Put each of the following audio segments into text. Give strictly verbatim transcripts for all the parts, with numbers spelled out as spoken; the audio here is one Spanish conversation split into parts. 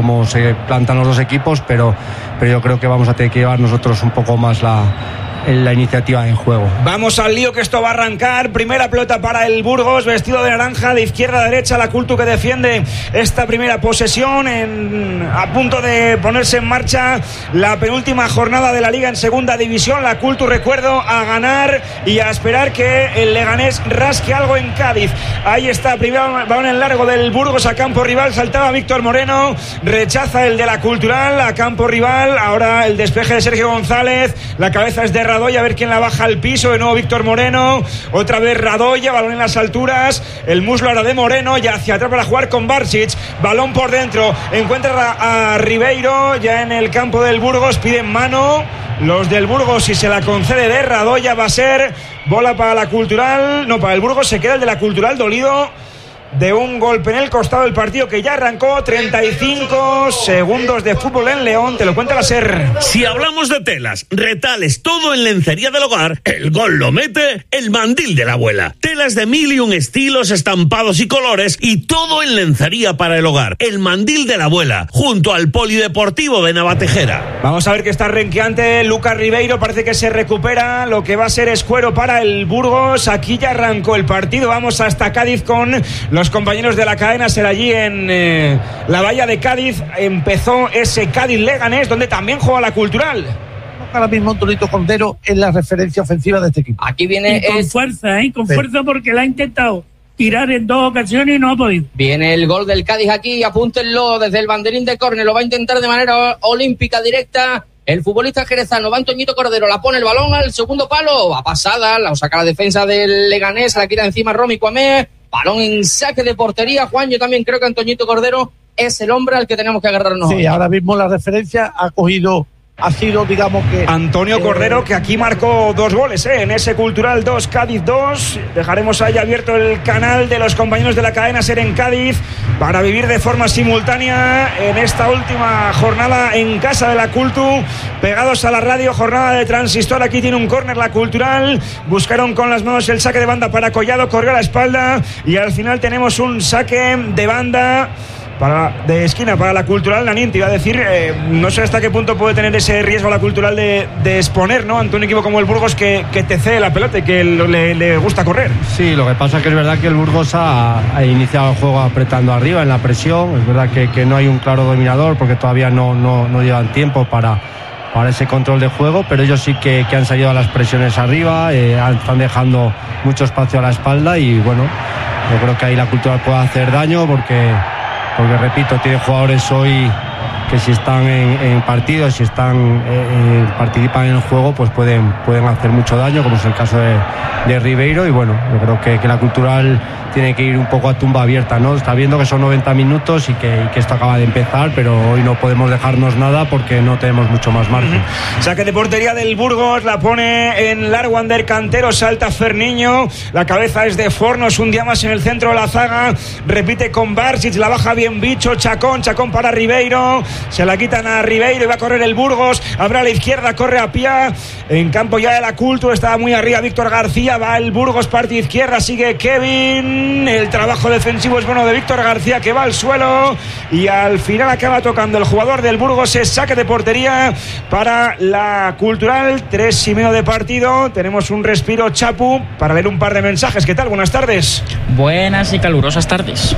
cómo se plantan los dos equipos, pero, pero yo creo que vamos a tener que llevar nosotros un poco más la, la iniciativa en juego. Vamos al lío, que esto va a arrancar. Primera pelota para el Burgos, vestido de naranja, de izquierda a derecha, la Cultu que defiende esta primera posesión, en, a punto de ponerse en marcha la penúltima jornada de la Liga en segunda división. La Cultu, recuerdo, a ganar y a esperar que el Leganés rasque algo en Cádiz. Ahí está, primero balón en largo del Burgos a campo rival, saltaba Víctor Moreno, rechaza el de la Cultural a campo rival. Ahora el despeje de Sergio González, la cabeza es de Radoya, a ver quién la baja al piso. De nuevo Víctor Moreno, otra vez Radoya, balón en las alturas, el muslo ahora de Moreno, ya hacia atrás para jugar con Barsic, balón por dentro, encuentra a, a Ribeiro ya en el campo del Burgos, piden mano los del Burgos y se la concede de Radoya. Va a ser bola para la Cultural, no, para el Burgos. Se queda el de la Cultural dolido de un golpe en el costado del partido que ya arrancó. Treinta y cinco segundos de fútbol en León, te lo cuenta la SER. Si hablamos de telas, retales, todo en lencería del hogar, el gol lo mete el Mandil de la Abuela. Telas de mil y un estilos, estampados y colores, y todo en lencería para el hogar. El Mandil de la Abuela, junto al Polideportivo de Navatejera. Vamos a ver que está renqueante Lucas Ribeiro, parece que se recupera. Lo que va a ser escuero para el Burgos. Aquí ya arrancó el partido, vamos hasta Cádiz con los Los compañeros de la cadena SER allí en eh, la bahía de Cádiz. Empezó ese Cádiz-Leganés, donde también juega la Cultural. Ahora mismo Antonito Cordero es la referencia ofensiva de este equipo. Aquí viene y con es... fuerza, ¿eh? Con sí. fuerza, porque la ha intentado tirar en dos ocasiones y no ha podido. Viene el gol del Cádiz aquí, apúntenlo desde el banderín de córner, lo va a intentar de manera olímpica directa el futbolista jerezano. Va Antoñito Cordero, la pone el balón al segundo palo, a pasada, la saca la defensa del Leganés, la quita encima Romy Cuamé. Balón en saque de portería. Juan, yo también creo que Antoñito Cordero es el hombre al que tenemos que agarrarnos. Sí, hoy. Ahora mismo la referencia ha cogido, ha sido, digamos que... Antonio eh, Cordero, que aquí marcó dos goles, ¿eh? En ese Cultural dos, Cádiz dos. Dejaremos ahí abierto el canal de los compañeros de la cadena SER en Cádiz para vivir de forma simultánea en esta última jornada en casa de la Cultu, pegados a la radio, jornada de Transistor. Aquí tiene un córner la Cultural, buscaron con las manos el saque de banda para Collado, corrió a la espalda y al final tenemos un saque de banda para, de esquina para la Cultural. Nanín, te iba a decir, eh, no sé hasta qué punto puede tener ese riesgo la Cultural de, de exponer, ¿no?, ante un equipo como el Burgos que, que te cede la pelota y que le, le gusta correr. Sí, lo que pasa es que es verdad que el Burgos ha, ha iniciado el juego apretando arriba en la presión. Es verdad que, que no hay un claro dominador porque todavía no, no, no llevan tiempo para, para ese control de juego, pero ellos sí que, que han salido a las presiones arriba, eh, están dejando mucho espacio a la espalda y bueno, yo creo que ahí la Cultural puede hacer daño porque porque repito, tiene jugadores hoy que si están en, en partidos, si están eh, participan en el juego, pues pueden, pueden hacer mucho daño, como es el caso de, de Ribeiro. Y bueno, yo creo que, que la Cultural tiene que ir un poco a tumba abierta, ¿no? Está viendo que son noventa minutos y que, y que esto acaba de empezar, pero hoy no podemos dejarnos nada porque no tenemos mucho más margen. Uh-huh. Saque de portería del Burgos, la pone en largo Ander Cantero, salta Ferniño, la cabeza es de Fornos, un día más en el centro de la zaga, repite con Barsic, la baja bien Bicho, Chacón, Chacón para Ribeiro, se la quitan a Ribeiro y va a correr el Burgos, abre a la izquierda, corre a Pia, en campo ya de la Cultu, estaba muy arriba Víctor García, va el Burgos, parte izquierda, sigue Kevin. El trabajo defensivo es bueno de Víctor García, que va al suelo y al final acaba tocando el jugador del Burgos. Es saque de portería para la Cultural. Tres y medio de partido. Tenemos un respiro, Chapu, para leer un par de mensajes. ¿Qué tal? Buenas tardes. Buenas y calurosas tardes.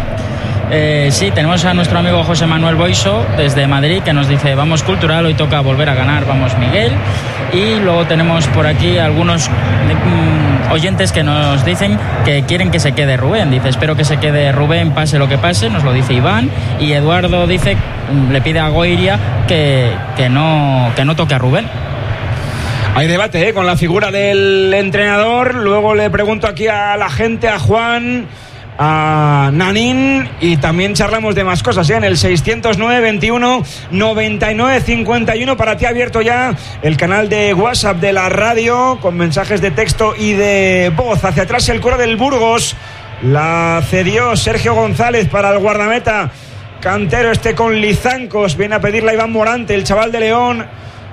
Eh, sí, tenemos a nuestro amigo José Manuel Boiso desde Madrid, que nos dice: vamos Cultural, hoy toca volver a ganar, vamos Miguel. Y luego tenemos por aquí algunos mmm, oyentes que nos dicen que quieren que se quede Rubén. Dice: espero que se quede Rubén, pase lo que pase, nos lo dice Iván. Y Eduardo dice, le pide a Goiria que, que, no, que no toque a Rubén. Hay debate ¿eh? con la figura del entrenador. Luego le pregunto aquí a la gente, a Juan, a Nanín, y también charlamos de más cosas ¿eh? en el seiscientos nueve veintiuno noventa y nueve cincuenta y uno. Para ti abierto ya el canal de WhatsApp de la radio con mensajes de texto y de voz. Hacia atrás el coro del Burgos, la cedió Sergio González para el guardameta Cantero, este con Lizancos, viene a pedirla Iván Morante, el chaval de León.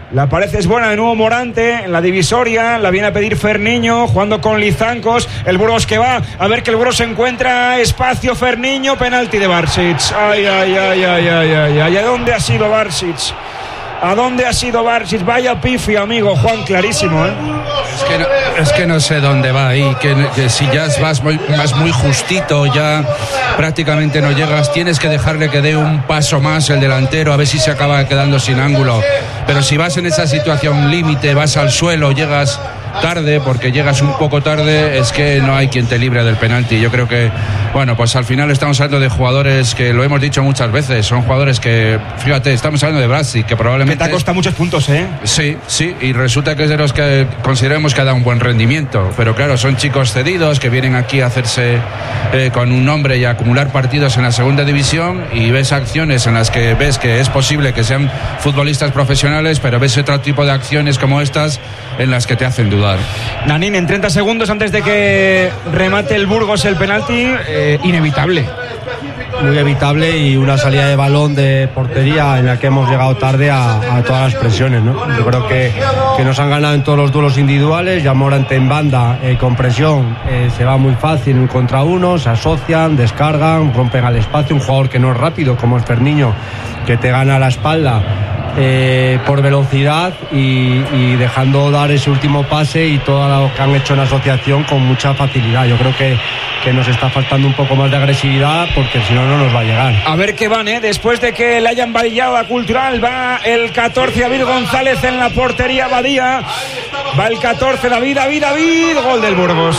La pared es buena de nuevo Morante en la divisoria, la viene a pedir Ferniño, jugando con Lizancos, el Burgos que va, a ver que el Burgos encuentra espacio, Ferniño, penalti de Barsic. Ay, ay, ay, ay, ay, ay, ay, ¿a dónde ha sido Barsic? ¿A dónde ha sido Barsic? Vaya pifia, amigo Juan, clarísimo, ¿eh? Es que no, es que no sé dónde va ahí, que, que si ya vas muy, vas muy justito, ya prácticamente no llegas, tienes que dejarle que dé un paso más el delantero, a ver si se acaba quedando sin ángulo. Pero si vas en esa situación límite, vas al suelo, llegas tarde, porque llegas un poco tarde, es que no hay quien te libre del penalti. Yo creo que, bueno, pues al final estamos hablando de jugadores que lo hemos dicho muchas veces, son jugadores que, fíjate, estamos hablando de Brasi, que probablemente... Que te ha costado muchos puntos, ¿eh? Sí, sí, y resulta que es de los que consideramos que ha dado un buen rendimiento, pero claro, son chicos cedidos que vienen aquí a hacerse eh, con un nombre y a acumular partidos en la segunda división, y ves acciones en las que ves que es posible que sean futbolistas profesionales, pero ves otro tipo de acciones como estas en las que te hacen dudar. Nanín, en treinta segundos antes de que remate el Burgos el penalti, eh, inevitable. Muy evitable, y una salida de balón de portería en la que hemos llegado tarde a, a todas las presiones, ¿no? Yo creo que, que nos han ganado en todos los duelos individuales. Ya Morante en banda, eh, con presión, eh, se va muy fácil un contra uno, se asocian, descargan, rompen al espacio. Un jugador que no es rápido como es Ferniño, que te gana la espalda Eh, por velocidad y, y dejando dar ese último pase y todo lo que han hecho en asociación con mucha facilidad. Yo creo que, que nos está faltando un poco más de agresividad, porque si no, no nos va a llegar. A ver qué van, ¿eh? Después de que le hayan valillado a Cultural, va el catorce David González en la portería. Badía, va el catorce David, David, David, gol del Burgos.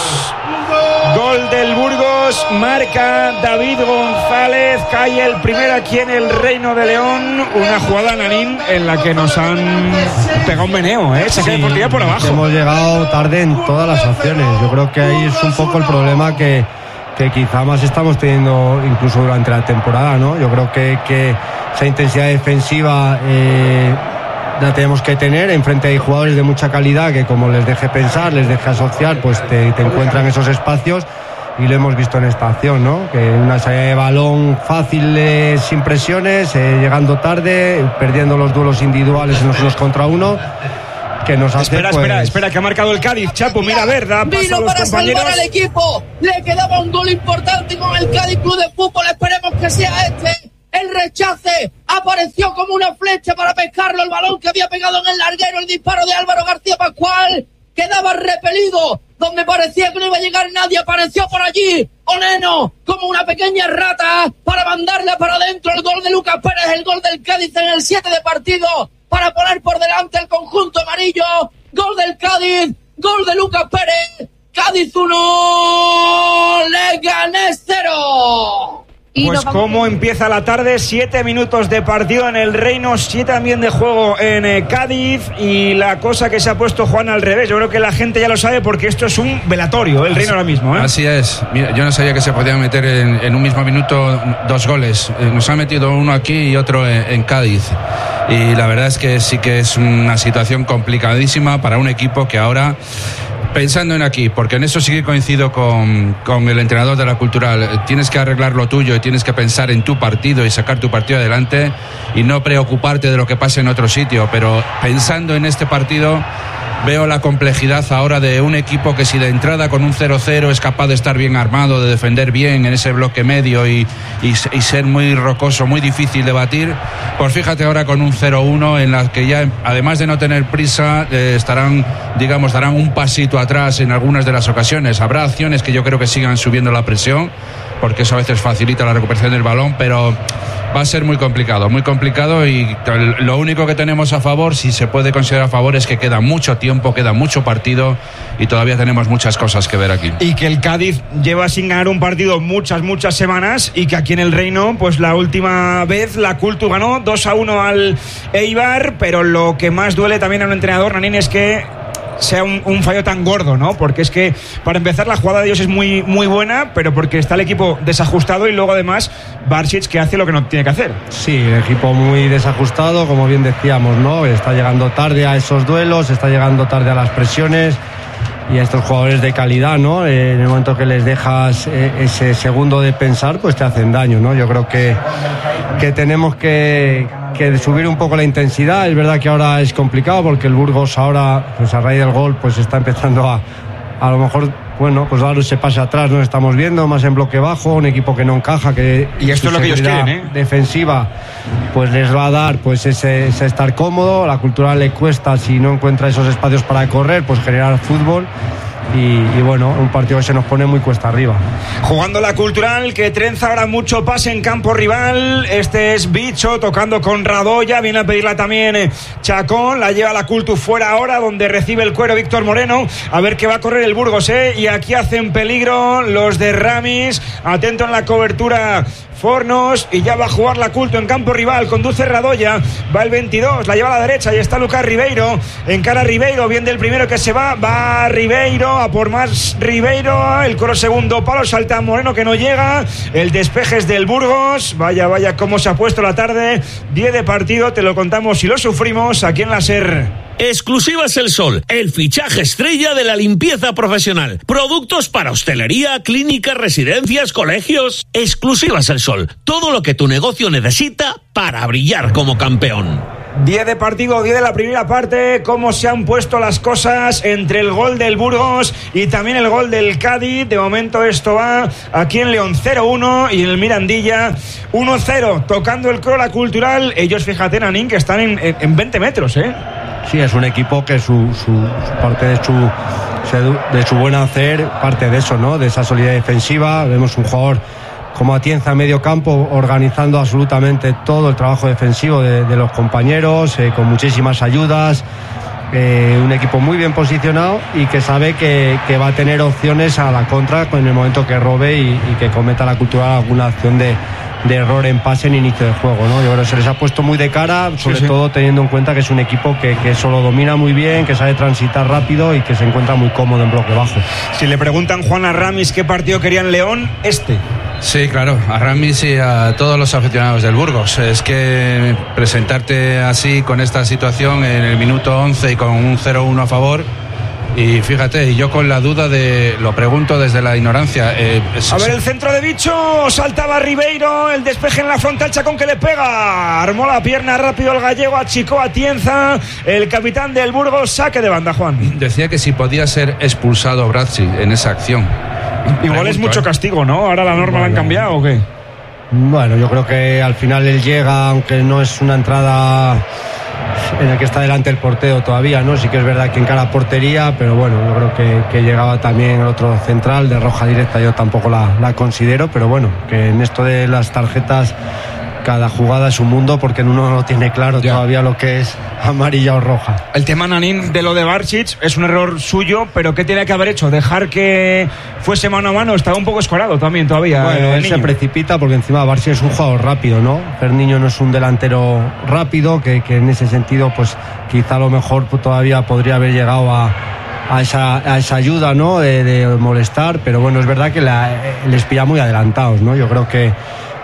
Gol del Burgos, marca David González, cae el primero aquí en el Reino de León. Una jugada, Nanín, en la que nos han pegado un meneo, ¿eh? Se queda sí, portería por abajo. Hemos llegado tarde en todas las acciones. Yo creo que ahí es un poco el problema que, que quizá más estamos teniendo incluso durante la temporada, ¿no? Yo creo que, que esa intensidad defensiva eh, la tenemos que tener. Enfrente hay jugadores de mucha calidad que, como les deje pensar, les deje asociar, pues te, te encuentran esos espacios, y lo hemos visto en esta acción, ¿no? Que una salida de balón fácil, eh, sin presiones, eh, llegando tarde, perdiendo los duelos individuales en los unos contra uno, que nos hace, espera, pues... espera, espera, que ha marcado el Cádiz. Chapo, mira, verdad, vino los para compañeros. Salvar al equipo, le quedaba un gol importante con el Cádiz Club de Fútbol, esperemos que sea este. El rechace apareció como una flecha para pescarlo, el balón que había pegado en el larguero, el disparo de Álvaro García Pascual, quedaba repelido, donde parecía que no iba a llegar nadie, apareció por allí Oneno como una pequeña rata para mandarla para adentro. El gol de Lucas Pérez, el gol del Cádiz en el siete de partido, para poner por delante el conjunto amarillo. Gol del Cádiz, gol de Lucas Pérez. Cádiz uno, Leganés cero. Pues cómo empieza la tarde, siete minutos de partido en el Reino, siete también de juego en eh, Cádiz, y la cosa que se ha puesto Juan al revés. Yo creo que la gente ya lo sabe, porque esto es un velatorio, el Reino ahora mismo, ¿eh? Así es. Mira, yo no sabía que se podían meter en, en un mismo minuto dos goles. Eh, nos han metido uno aquí y otro en, en Cádiz, y la verdad es que sí que es una situación complicadísima para un equipo que ahora, pensando en aquí, porque en eso sí que coincido con, con el entrenador de la Cultural, tienes que arreglar lo tuyo y tienes que pensar en tu partido y sacar tu partido adelante y no preocuparte de lo que pase en otro sitio. Pero pensando en este partido, veo la complejidad ahora de un equipo que, si de entrada con un cero cero es capaz de estar bien armado, de defender bien en ese bloque medio y, y, y ser muy rocoso, muy difícil de batir, pues fíjate ahora con un cero uno en la que ya, además de no tener prisa, eh, estarán, digamos, darán un pasito atrás en algunas de las ocasiones. Habrá acciones que yo creo que sigan subiendo la presión, porque eso a veces facilita la recuperación del balón, pero va a ser muy complicado, muy complicado, y lo único que tenemos a favor, si se puede considerar a favor, es que queda mucho tiempo, queda mucho partido y todavía tenemos muchas cosas que ver aquí. Y que el Cádiz lleva sin ganar un partido muchas, muchas semanas, y que aquí en el Reino, pues la última vez la Cultu ganó dos a uno al Eibar, pero lo que más duele también a un entrenador, Nanín, es que sea un, un fallo tan gordo, ¿no? Porque es que, para empezar, la jugada de ellos es muy, muy buena, pero porque está el equipo desajustado, y luego además Barsic, que hace lo que no tiene que hacer. Sí, el equipo muy desajustado, como bien decíamos, ¿no? Está llegando tarde a esos duelos, está llegando tarde a las presiones, y a estos jugadores de calidad, ¿no? Eh, en el momento que les dejas eh, ese segundo de pensar, pues te hacen daño, ¿no? Yo creo que, que tenemos que, que subir un poco la intensidad. Es verdad que ahora es complicado porque el Burgos ahora, pues a raíz del gol, pues está empezando a a lo mejor, bueno, pues dar ese pase atrás, nos estamos viendo más en bloque bajo, un equipo que no encaja, que y esto es lo que ellos quieren, ¿eh? Defensiva, pues les va a dar pues ese, ese estar cómodo. La Cultural le cuesta, si no encuentra esos espacios para correr, pues generar fútbol. Y, y bueno, un partido que se nos pone muy cuesta arriba. Jugando la Cultural, que trenza ahora mucho pase en campo rival. Este es Bicho tocando con Radoya, viene a pedirla también Chacón, la lleva la Cultu fuera ahora, donde recibe el cuero Víctor Moreno, a ver qué va a correr el Burgos, ¿eh? Y aquí hacen peligro los de Ramis, atento en la cobertura Fornos, y ya va a jugar la Cultu en campo rival, conduce Radoya, va el veintidós, la lleva a la derecha y está Lucas Ribeiro, encara Ribeiro, bien del primero que se va, va Ribeiro, a por más Ribeiro, el coro segundo palo, salta Moreno que no llega, el despeje es del Burgos, vaya, vaya cómo se ha puesto la tarde, diez de partido, te lo contamos y lo sufrimos aquí en la SER. Exclusivas El Sol, el fichaje estrella de la limpieza profesional. Productos para hostelería, clínicas, residencias, colegios. Exclusivas El Sol, todo lo que tu negocio necesita para brillar como campeón. diez de partido, diez de la primera parte. Cómo se han puesto las cosas entre el gol del Burgos y también el gol del Cádiz. De momento esto va aquí en León cero uno y en el Mirandilla uno cero. Tocando el coro la Cultural. Ellos, fíjate, Nanín, que están en, en veinte metros, ¿eh? Sí, es un equipo que su, su, su parte de su, de su buen hacer, parte de eso, ¿no? De esa solidez defensiva. Vemos un jugador como Atienza en medio campo organizando absolutamente todo el trabajo defensivo de, de los compañeros, eh, con muchísimas ayudas. Eh, un equipo muy bien posicionado y que sabe que, que va a tener opciones a la contra en el momento que robe y, y que cometa la Cultural alguna acción de, de error en pase en inicio de juego, ¿no? Yo creo que se les ha puesto muy de cara, sobre sí, sí. todo teniendo en cuenta que es un equipo que, que eso lo domina muy bien, que sabe transitar rápido y que se encuentra muy cómodo en bloque bajo. Si le preguntan Juan a Ramis qué partido quería en León, este. Sí, claro, a Ramis y a todos los aficionados del Burgos. Es que presentarte así con esta situación en el minuto once y con un cero uno a favor. Y fíjate, yo con la duda de, lo pregunto desde la ignorancia. Eh, es, a ver, el centro de Bicho, saltaba Ribeiro, el despeje en la frontal, Chacón que le pega, armó la pierna rápido el gallego, achicó a Atienza, el capitán del Burgos, saque de banda, Juan. Decía que si podía ser expulsado Brazzi en esa acción. Igual pregunto, es mucho ¿eh? castigo, ¿no? Ahora la norma bueno, la han cambiado, ¿o qué? Bueno, yo creo que al final él llega, aunque no es una entrada en el que está delante el portero todavía, ¿no? Sí que es verdad que encara portería, pero bueno, yo creo que, que llegaba también el otro central de roja directa, yo tampoco la, la considero, pero bueno, que en esto de las tarjetas cada jugada es un mundo porque uno no tiene claro ya. todavía lo que es amarilla o roja. El tema, Nanín, de lo de Barčić es un error suyo, pero ¿qué tiene que haber hecho? Dejar que fuese mano a mano, estaba un poco escorado también todavía. Bueno, eh, él niño. se precipita porque encima Barčić es un jugador rápido, ¿no? Ferniño no es un delantero rápido, que, que en ese sentido pues quizá a lo mejor todavía podría haber llegado a A esa, a esa ayuda, ¿no? De, de molestar, pero bueno, es verdad que la, les pilla muy adelantados, ¿no? Yo creo que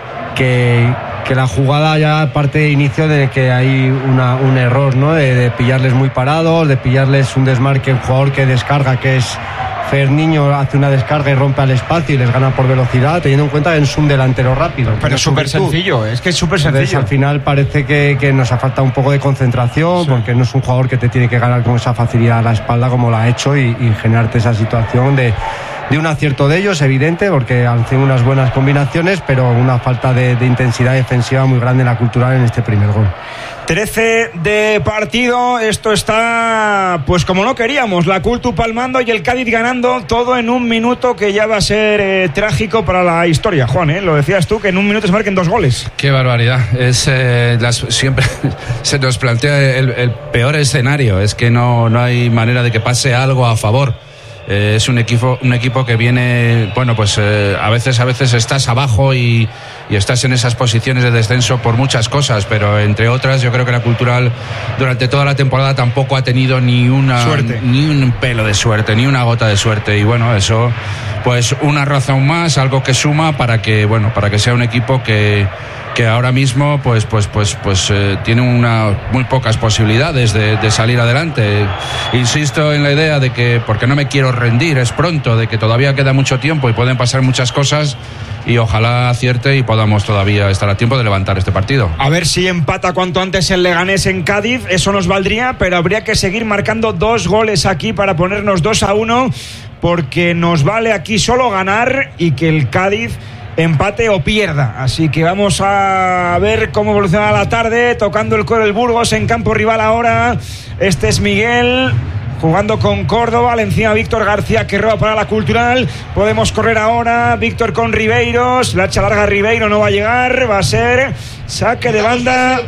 que, que la jugada ya parte de inicio de que hay una, un error, ¿no? De, de pillarles muy parados, de pillarles un desmarque, un jugador que descarga, que es Ferniño, hace una descarga y rompe al espacio y les gana por velocidad, teniendo en cuenta que es un delantero rápido. Pero es súper sencillo, es que es súper sencillo. Entonces, al final parece que, que nos ha faltado un poco de concentración, sí. porque no es un jugador que te tiene que ganar con esa facilidad a la espalda como lo ha hecho y, y generarte esa situación de, de un acierto de ellos, evidente, porque hacen unas buenas combinaciones, pero una falta de, de intensidad defensiva muy grande en la Cultural en este primer gol. trece de partido, esto está pues como no queríamos, la Cultu palmando y el Cádiz ganando, todo en un minuto que ya va a ser eh, trágico para la historia, Juan, ¿eh? Lo decías tú, que en un minuto se marquen dos goles. Qué barbaridad, es eh, las, siempre se nos plantea el, el peor escenario, es que no, no hay manera de que pase algo a favor. Eh, es un equipo un equipo que viene, bueno, pues eh, a veces a veces estás abajo y, y estás en esas posiciones de descenso por muchas cosas, pero entre otras yo creo que la Cultural durante toda la temporada tampoco ha tenido ni una suerte. ni un pelo de suerte, ni una gota de suerte, y bueno, eso pues una razón más, algo que suma para que, bueno, para que sea un equipo que que ahora mismo pues pues pues pues eh, tiene una muy pocas posibilidades de, de salir adelante. Insisto en la idea de que, porque no me quiero rendir, es pronto, de que todavía queda mucho tiempo y pueden pasar muchas cosas, y ojalá acierte y podamos todavía estar a tiempo de levantar este partido. A ver si empata cuanto antes el Leganés en Cádiz, eso nos valdría, pero habría que seguir marcando dos goles aquí para ponernos dos a uno, porque nos vale aquí solo ganar y que el Cádiz empate o pierda. Así que vamos a ver cómo evoluciona la tarde, tocando el coro el Burgos en campo rival ahora. Este es Miguel jugando con Córdoba, le encima Víctor García, que roba para la Cultural. Podemos correr ahora, Víctor con Ribeiros, la echa larga Ribeiro, no va a llegar, va a ser saque de banda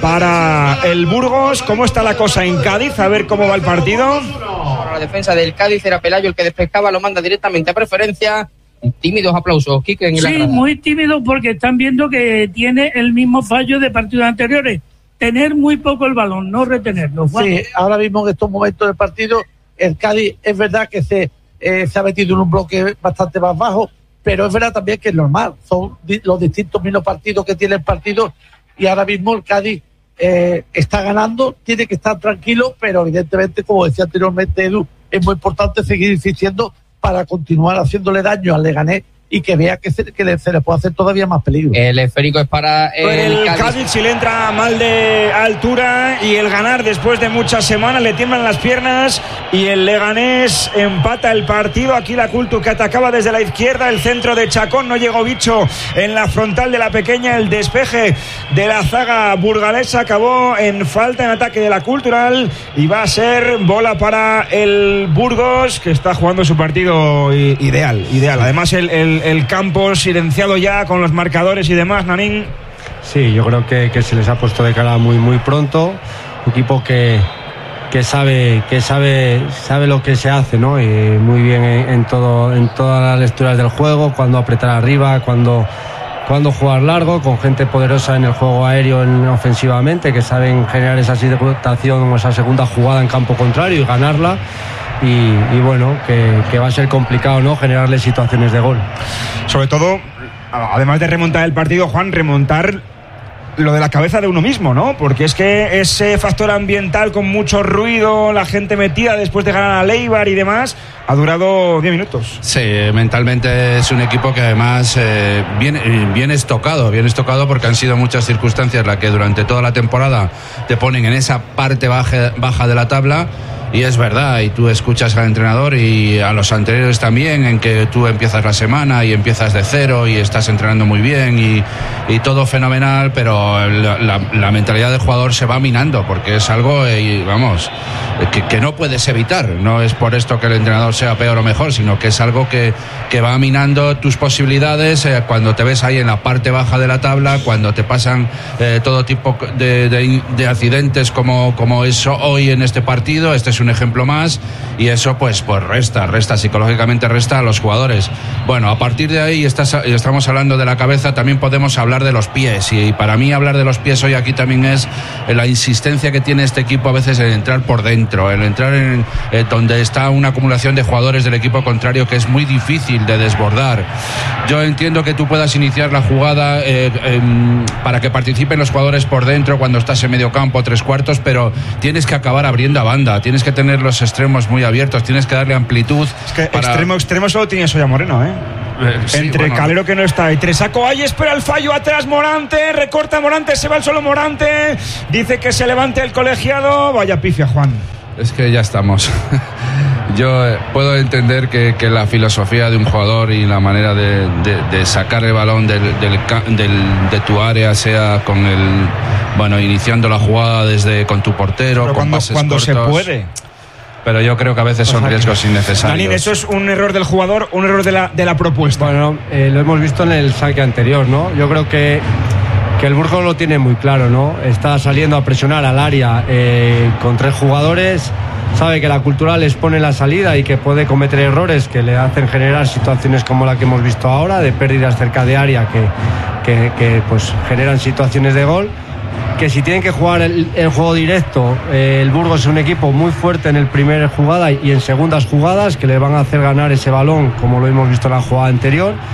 para el Burgos. ¿Cómo está la cosa en Cádiz? A ver cómo va el partido. La defensa del Cádiz era Pelayo el que despejaba, lo manda directamente a preferencia. Tímidos aplausos, Quique, en el Sí, grada. Muy tímidos, porque están viendo que tiene el mismo fallo de partidos anteriores: tener muy poco el balón, no retenerlo. Juan. Sí, ahora mismo en estos momentos del partido el Cádiz es verdad que se, eh, se ha metido en un bloque bastante más bajo, pero es verdad también que es normal, son di- los distintos mismos partidos que tiene el partido, y ahora mismo el Cádiz eh, está ganando, tiene que estar tranquilo, pero evidentemente, como decía anteriormente Edu, es muy importante seguir insistiendo para continuar haciéndole daño al Leganés y que vea que, se, que le, se le puede hacer todavía más peligro. El esférico es para el, el Cádiz. Cádiz. Si le entra mal de altura, y el ganar después de muchas semanas, le tiemblan las piernas, y el Leganés empata el partido. Aquí la Cultu, que atacaba desde la izquierda, el centro de Chacón, no llegó Bicho en la frontal de la pequeña, el despeje de la zaga burgalesa acabó en falta en ataque de la Cultural, y va a ser bola para el Burgos, que está jugando su partido ideal, ideal. Además el, el el campo silenciado ya con los marcadores y demás, Nanín. Sí, yo creo que, que se les ha puesto de cara muy muy pronto. Un equipo que, que sabe que sabe sabe lo que se hace, ¿no? Y muy bien en, en todo en todas las lecturas del juego, cuando apretar arriba, cuando cuando jugar largo, con gente poderosa en el juego aéreo, en, ofensivamente, que saben generar esa situación o esa segunda jugada en campo contrario y ganarla. Y, y bueno, que, que va a ser complicado, ¿no?, generarle situaciones de gol. Sobre todo, además de remontar el partido, Juan, remontar lo de la cabeza de uno mismo, ¿no? Porque es que ese factor ambiental con mucho ruido, la gente metida después de ganar a Leibar y demás, ha durado diez minutos. Sí, mentalmente es un equipo que además eh, viene, viene estocado, viene estocado porque han sido muchas circunstancias las que durante toda la temporada te ponen en esa parte baja, baja de la tabla. Y es verdad, y tú escuchas al entrenador y a los anteriores también, en que tú empiezas la semana y empiezas de cero y estás entrenando muy bien y, y todo fenomenal, pero la, la, la mentalidad del jugador se va minando, porque es algo, eh, vamos, que, que no puedes evitar. No es por esto que el entrenador sea peor o mejor, sino que es algo que, que va minando tus posibilidades eh, cuando te ves ahí en la parte baja de la tabla, cuando te pasan eh, todo tipo de, de, de accidentes como, como eso hoy en este partido. Este es un ejemplo más, y eso pues pues resta, resta psicológicamente, resta a los jugadores. Bueno, a partir de ahí estás, estamos hablando de la cabeza, también podemos hablar de los pies, y para mí hablar de los pies hoy aquí también es la insistencia que tiene este equipo a veces en entrar por dentro, en entrar en eh, donde está una acumulación de jugadores del equipo contrario que es muy difícil de desbordar. Yo entiendo que tú puedas iniciar la jugada eh, eh, para que participen los jugadores por dentro cuando estás en medio campo, tres cuartos, pero tienes que acabar abriendo a banda, tienes que tener los extremos muy abiertos, tienes que darle amplitud. Es que para... extremo, extremo solo tiene Soya Moreno, ¿eh? Eh, sí, Entre bueno. Calero, que no está, y Tresaco, ahí espera el fallo, atrás Morante, recorta Morante, se va el solo Morante, dice que se levante el colegiado, vaya pifia, Juan. Es que ya estamos. Yo eh, puedo entender que, que la filosofía de un jugador y la manera de, de, de sacar el balón del, del, del, de tu área sea con el, bueno, iniciando la jugada desde con tu portero, Pero con cuando, pases cuando cortos. se puede. Pero yo creo que a veces son riesgos innecesarios. Nanín, eso es un error del jugador, un error de la, de la propuesta. Bueno, eh, lo hemos visto en el saque anterior, ¿no? Yo creo que, que el Burgos lo tiene muy claro, ¿no? Está saliendo a presionar al área eh, con tres jugadores, sabe que la Cultural les pone la salida y que puede cometer errores que le hacen generar situaciones como la que hemos visto ahora, de pérdidas cerca de área que, que, que pues generan situaciones de gol. Que si tienen que jugar el, el juego directo, eh, el Burgos es un equipo muy fuerte en el primer jugada y en segundas jugadas que le van a hacer ganar ese balón, como lo hemos visto en la jugada anterior,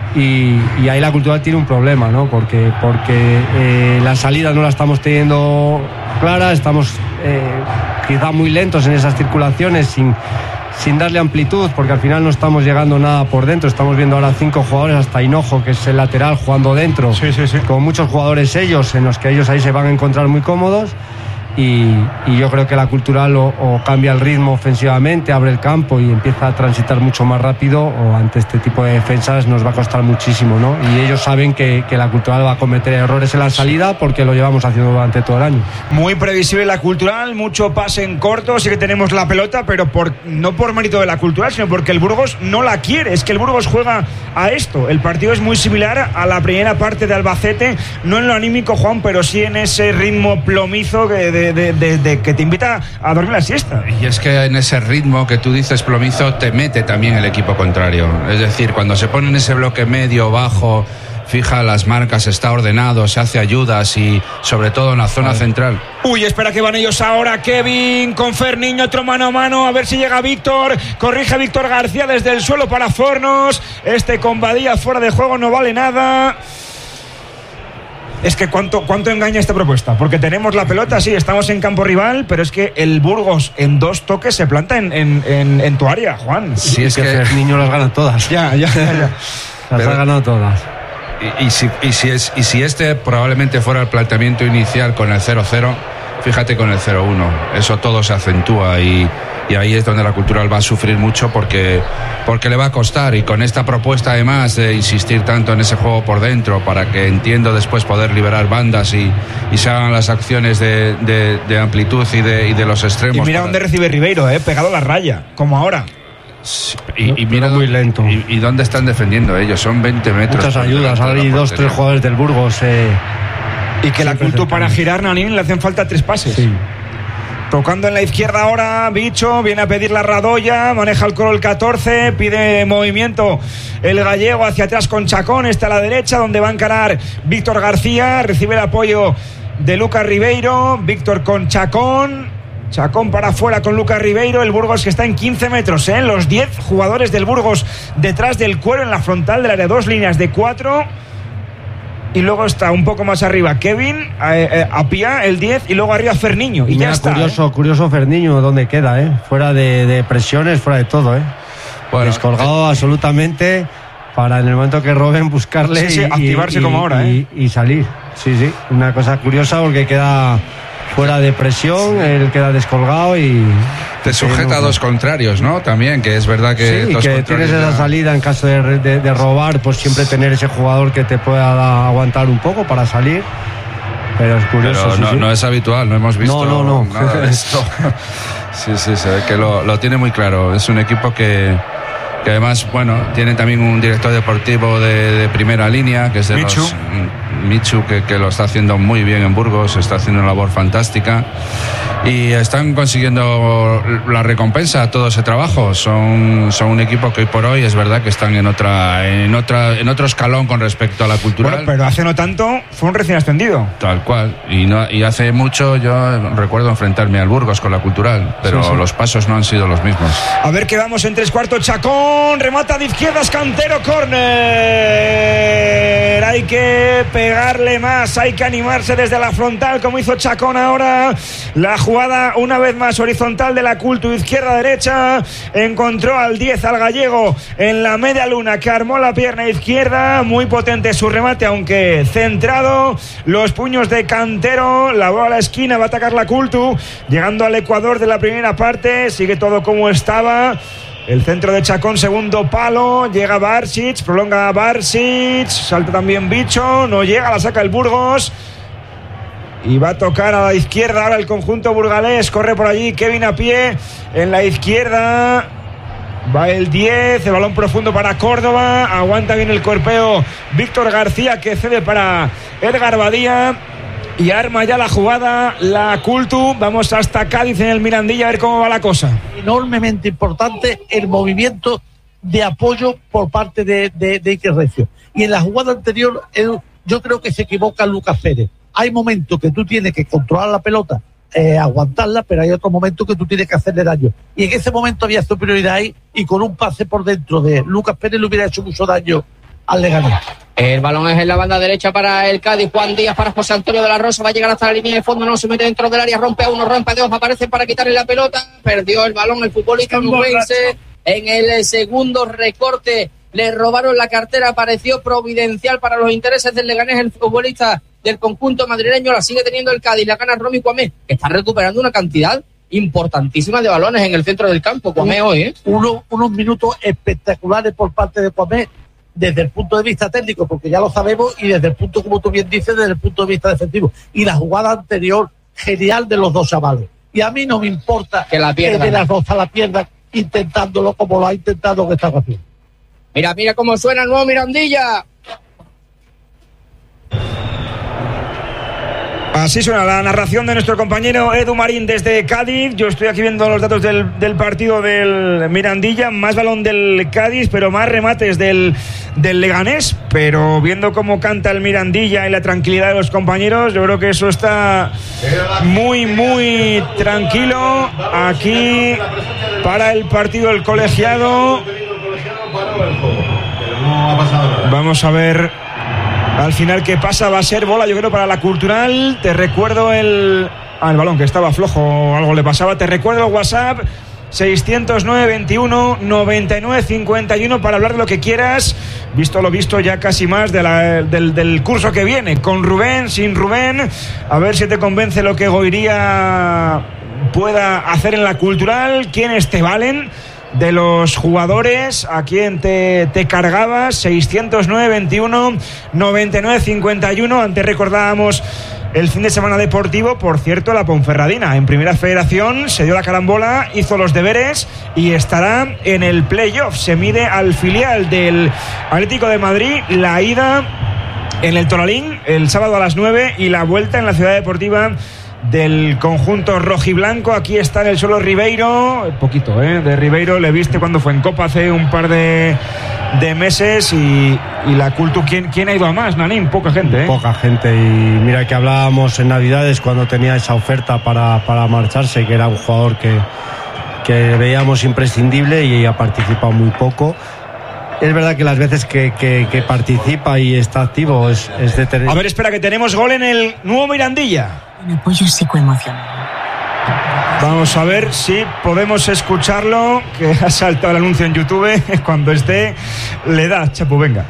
y, y ahí la Cultural tiene un problema, ¿no? Porque, porque eh, la salida no la estamos teniendo clara, estamos eh, quizá muy lentos en esas circulaciones sin, sin darle amplitud, porque al final no estamos llegando nada por dentro. Estamos viendo ahora cinco jugadores, hasta Hinojo, que es el lateral, jugando dentro, sí, sí, sí. con muchos jugadores ellos, en los que ellos ahí se van a encontrar muy cómodos. Y, y yo creo que la Cultural o, o cambia el ritmo ofensivamente, abre el campo y empieza a transitar mucho más rápido, o ante este tipo de defensas nos va a costar muchísimo, ¿no? Y ellos saben que, que la Cultural va a cometer errores en la salida porque lo llevamos haciendo durante todo el año. Muy previsible la Cultural, mucho pase en corto, sí que tenemos la pelota, pero por, no por mérito de la Cultural, sino porque el Burgos no la quiere. Es que el Burgos juega a esto. El partido es muy similar a la primera parte de Albacete, no en lo anímico, Juan, pero sí en ese ritmo plomizo que de De, de, de, que te invita a dormir la siesta. Y es que en ese ritmo que tú dices plomizo te mete también el equipo contrario. Es decir, cuando se pone en ese bloque medio, bajo, fija las marcas, está ordenado, se hace ayudas y sobre todo en la zona vale. central. Uy, espera que van ellos ahora. Kevin con Ferniño, otro mano a mano, a ver si llega Víctor. Corrige a Víctor García desde el suelo para Fornos. Este con Badía fuera de juego, no vale nada. Es que cuánto, cuánto engaña esta propuesta, porque tenemos la pelota, sí, estamos en campo rival, pero es que el Burgos en dos toques se planta en, en, en, en tu área, Juan. Sí, es que, que el niño las gana todas. Ya, ya, ya. Las pero, ha ganado todas. Y, y, si, y, si es, y si este probablemente fuera el planteamiento inicial con el cero cero, fíjate con el cero uno, eso todo se acentúa y, y ahí es donde la Cultural va a sufrir mucho porque, porque le va a costar. Y con esta propuesta además de insistir tanto en ese juego por dentro para que entiendo después poder liberar bandas y, y se hagan las acciones de, de, de amplitud y de, y de los extremos. Y mira para... dónde recibe Ribeiro, eh, pegado a la raya, como ahora. Y, y mira muy lento. Y, y dónde están defendiendo ellos, son veinte metros. Muchas ayudas, ahora hay dos, tres jugadores del Burgos. Eh, y que la Cultu para girar, Nanín, le hacen falta tres pases. Sí. Tocando en la izquierda ahora, Bicho, viene a pedir la Radoya, maneja el coro el catorce, pide movimiento el gallego hacia atrás con Chacón, está a la derecha, donde va a encarar Víctor García, recibe el apoyo de Lucas Ribeiro, Víctor con Chacón, Chacón para afuera con Lucas Ribeiro, el Burgos que está en quince metros, ¿eh? Los diez jugadores del Burgos detrás del cuero en la frontal del área, dos líneas de cuatro. Y luego está un poco más arriba Kevin, eh, eh, Apia, el diez, y luego arriba Ferniño. Y, y ya está. Curioso, ¿eh? curioso Ferniño, ¿dónde queda? ¿eh? Fuera de, de presiones, fuera de todo. ¿eh? Bueno, descolgado eh, absolutamente para en el momento que roben buscarle sí, sí, y, activarse y, como ahora. Y, ¿eh? y, y salir. Sí, sí, una cosa curiosa porque queda fuera de presión, él queda descolgado y... Te sujeta a dos contrarios, ¿no? También, que es verdad que... Sí, dos que tienes esa ya... salida en caso de, de, de robar, pues siempre tener ese jugador que te pueda da, aguantar un poco para salir. Pero es curioso. Pero sí, no, sí. no es habitual, no hemos visto no, no, no. nada de esto. Sí, sí, se ve que lo, lo tiene muy claro. Es un equipo que... que además, bueno, tiene también un director deportivo de, de primera línea, que es de Michu. los Michu, que, que lo está haciendo muy bien en Burgos, está haciendo una labor fantástica y están consiguiendo la recompensa a todo ese trabajo. Son, son un equipo que hoy por hoy es verdad que están en otra, en otra, en otro escalón con respecto a la Cultural. Bueno, pero hace no tanto fue un recién ascendido. Tal cual. Y, no, y hace mucho yo recuerdo enfrentarme al Burgos con la Cultural, pero sí, sí. los pasos no han sido los mismos. A ver que vamos en tres cuartos. Chacón remata de izquierdas, Cantero, córner. Hay que pegarle más, hay que animarse desde la frontal como hizo Chacón ahora. La jugada una vez más horizontal de la Cultu, izquierda-derecha, encontró al diez, al gallego en la media luna, que armó la pierna izquierda, muy potente su remate aunque centrado, los puños de Cantero, la bola a la esquina, va a atacar la Cultu, llegando al Ecuador de la primera parte, sigue todo como estaba. El centro de Chacón, segundo palo, llega Barsic, prolonga Barsic, salta también Bicho, no llega, la saca el Burgos y va a tocar a la izquierda ahora el conjunto burgalés, corre por allí Kevin a pie en la izquierda, va el diez, el balón profundo para Córdoba, aguanta bien el cuerpeo Víctor García que cede para Edgar Badía. Y arma ya la jugada la Cultu. Vamos hasta Cádiz en el Mirandilla a ver cómo va la cosa. Enormemente importante el movimiento de apoyo por parte de, de, de Iker Recio. Y en la jugada anterior él, yo creo que se equivoca Lucas Pérez. Hay momentos que tú tienes que controlar la pelota, eh, aguantarla, pero hay otros momentos que tú tienes que hacerle daño. Y en ese momento había superioridad ahí y con un pase por dentro de Lucas Pérez le hubiera hecho mucho daño al Leganés. El balón es en la banda derecha para el Cádiz. Juan Díaz para José Antonio de la Rosa. Va a llegar hasta la línea de fondo. No se mete dentro del área. Rompe a uno, rompe a dos. Aparece para quitarle la pelota. Perdió el balón el futbolista nubense. En el segundo recorte le robaron la cartera. Pareció providencial para los intereses del Leganés. El futbolista del conjunto madrileño la sigue teniendo el Cádiz. La gana Romy Cuamé, que está recuperando una cantidad importantísima de balones en el centro del campo. Cuamé hoy, ¿eh? Uno, unos minutos espectaculares por parte de Cuamé, desde el punto de vista técnico, porque ya lo sabemos, y desde el punto, como tú bien dices, desde el punto de vista defensivo. Y la jugada anterior, genial de los dos chavales. Y a mí no me importa que la pierda, que de las dos a la pierda, intentándolo como lo ha intentado que está haciendo. Mira, mira cómo suena el nuevo Mirandilla. Así suena la narración de nuestro compañero Edu Marín desde Cádiz. Yo estoy aquí viendo los datos del, del partido del Mirandilla. Más balón del Cádiz, pero más remates del, del Leganés. Pero viendo cómo canta el Mirandilla y la tranquilidad de los compañeros, yo creo que eso está muy, muy tranquilo aquí para el partido del colegiado. Vamos a ver al final qué pasa. Va a ser bola, yo creo, para la Cultural. Te recuerdo el... Ah, el balón que estaba flojo, algo le pasaba. Te recuerdo el WhatsApp seiscientos nueve veintiuno noventa y nueve cincuenta y uno para hablar de lo que quieras. Visto lo visto, ya casi más de la, del, del curso que viene. Con Rubén, sin Rubén. A ver si te convence lo que Goiría pueda hacer en la Cultural. ¿Quiénes te valen? De los jugadores, ¿a quién te, te cargabas? seiscientos nueve veintiuno noventa y nueve cincuenta y uno. Antes recordábamos el fin de semana deportivo. Por cierto, la Ponferradina en Primera Federación se dio la carambola, hizo los deberes y estará en el playoff. Se mide al filial del Atlético de Madrid. La ida en el Toralín el sábado a las nueve y la vuelta en la Ciudad Deportiva del conjunto rojiblanco. Aquí está en el suelo Ribeiro, poquito ¿eh? de Ribeiro, le viste cuando fue en Copa hace un par de, de meses. Y, y la Cultu, ¿quién, ¿quién ha ido a más, Nanín? Poca gente, ¿eh? Poca gente, y mira que hablábamos en Navidades cuando tenía esa oferta para, para marcharse, que era un jugador que, que veíamos imprescindible, y ha participado muy poco. Es verdad que las veces que, que, que participa y está activo es, es de tener... A ver, espera, que tenemos gol en el nuevo Mirandilla. Un apoyo psicoemocional. Vamos a ver si podemos escucharlo, que ha saltado el anuncio en YouTube. Cuando esté, le da, Chapu, venga.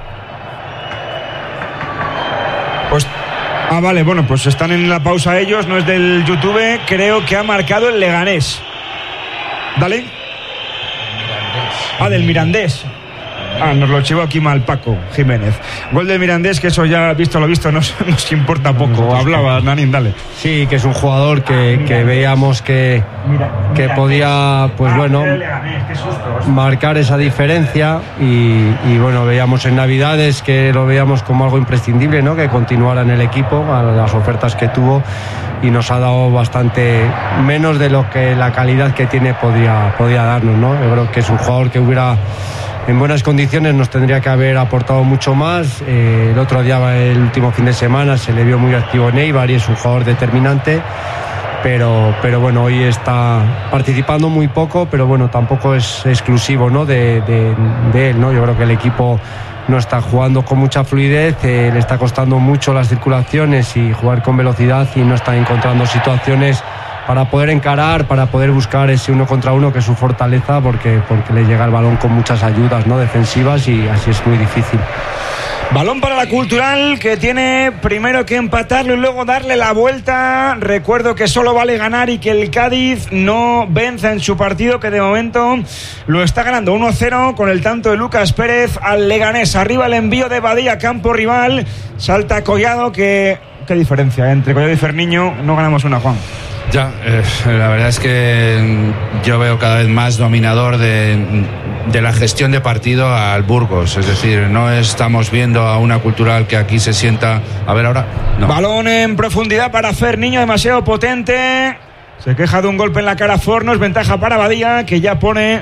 Pues, ah, vale, bueno, pues están en la pausa ellos, no es del YouTube. Creo que ha marcado el Leganés. Dale. Ah, del Mirandés. Ah, nos lo chivó aquí mal Paco Jiménez. Gol de Mirandés, que eso ya, visto lo visto, nos, nos importa poco. Hablaba Nanín, dale. Sí, que es un jugador que, que veíamos que, que podía, pues bueno, marcar esa diferencia. Y, y bueno, veíamos en Navidades que lo veíamos como algo imprescindible, ¿no? Que continuara en el equipo, a las ofertas que tuvo, y nos ha dado bastante menos de lo que la calidad que tiene podía, podía darnos, ¿no? Yo creo que es un jugador que hubiera, en buenas condiciones, nos tendría que haber aportado mucho más. Eh, el otro día, el último fin de semana, se le vio muy activo en Eibar y es un jugador determinante, pero, pero bueno, hoy está participando muy poco, pero bueno, tampoco es exclusivo, ¿no? de, de, de él, ¿no? Yo creo que el equipo no está jugando con mucha fluidez, eh, le está costando mucho las circulaciones y jugar con velocidad, y no está encontrando situaciones para poder encarar, para poder buscar ese uno contra uno, que es su fortaleza, porque, porque le llega el balón con muchas ayudas, ¿no? defensivas, y así es muy difícil. Balón para la Cultural, que tiene primero que empatarlo y luego darle la vuelta. Recuerdo que solo vale ganar y que el Cádiz no venza en su partido, que de momento lo está ganando uno cero con el tanto de Lucas Pérez al Leganés. Arriba el envío de Badía, campo rival, salta Collado, que... ¿Qué diferencia entre Collado y Ferniño? No ganamos una, Juan. Ya, eh, la verdad es que yo veo cada vez más dominador de, de la gestión de partido al Burgos. Es decir, no estamos viendo a una Cultural que aquí se sienta... A ver ahora... No. Balón en profundidad para Ferniño, demasiado potente. Se queja de un golpe en la cara Fornos, ventaja para Badía, que ya pone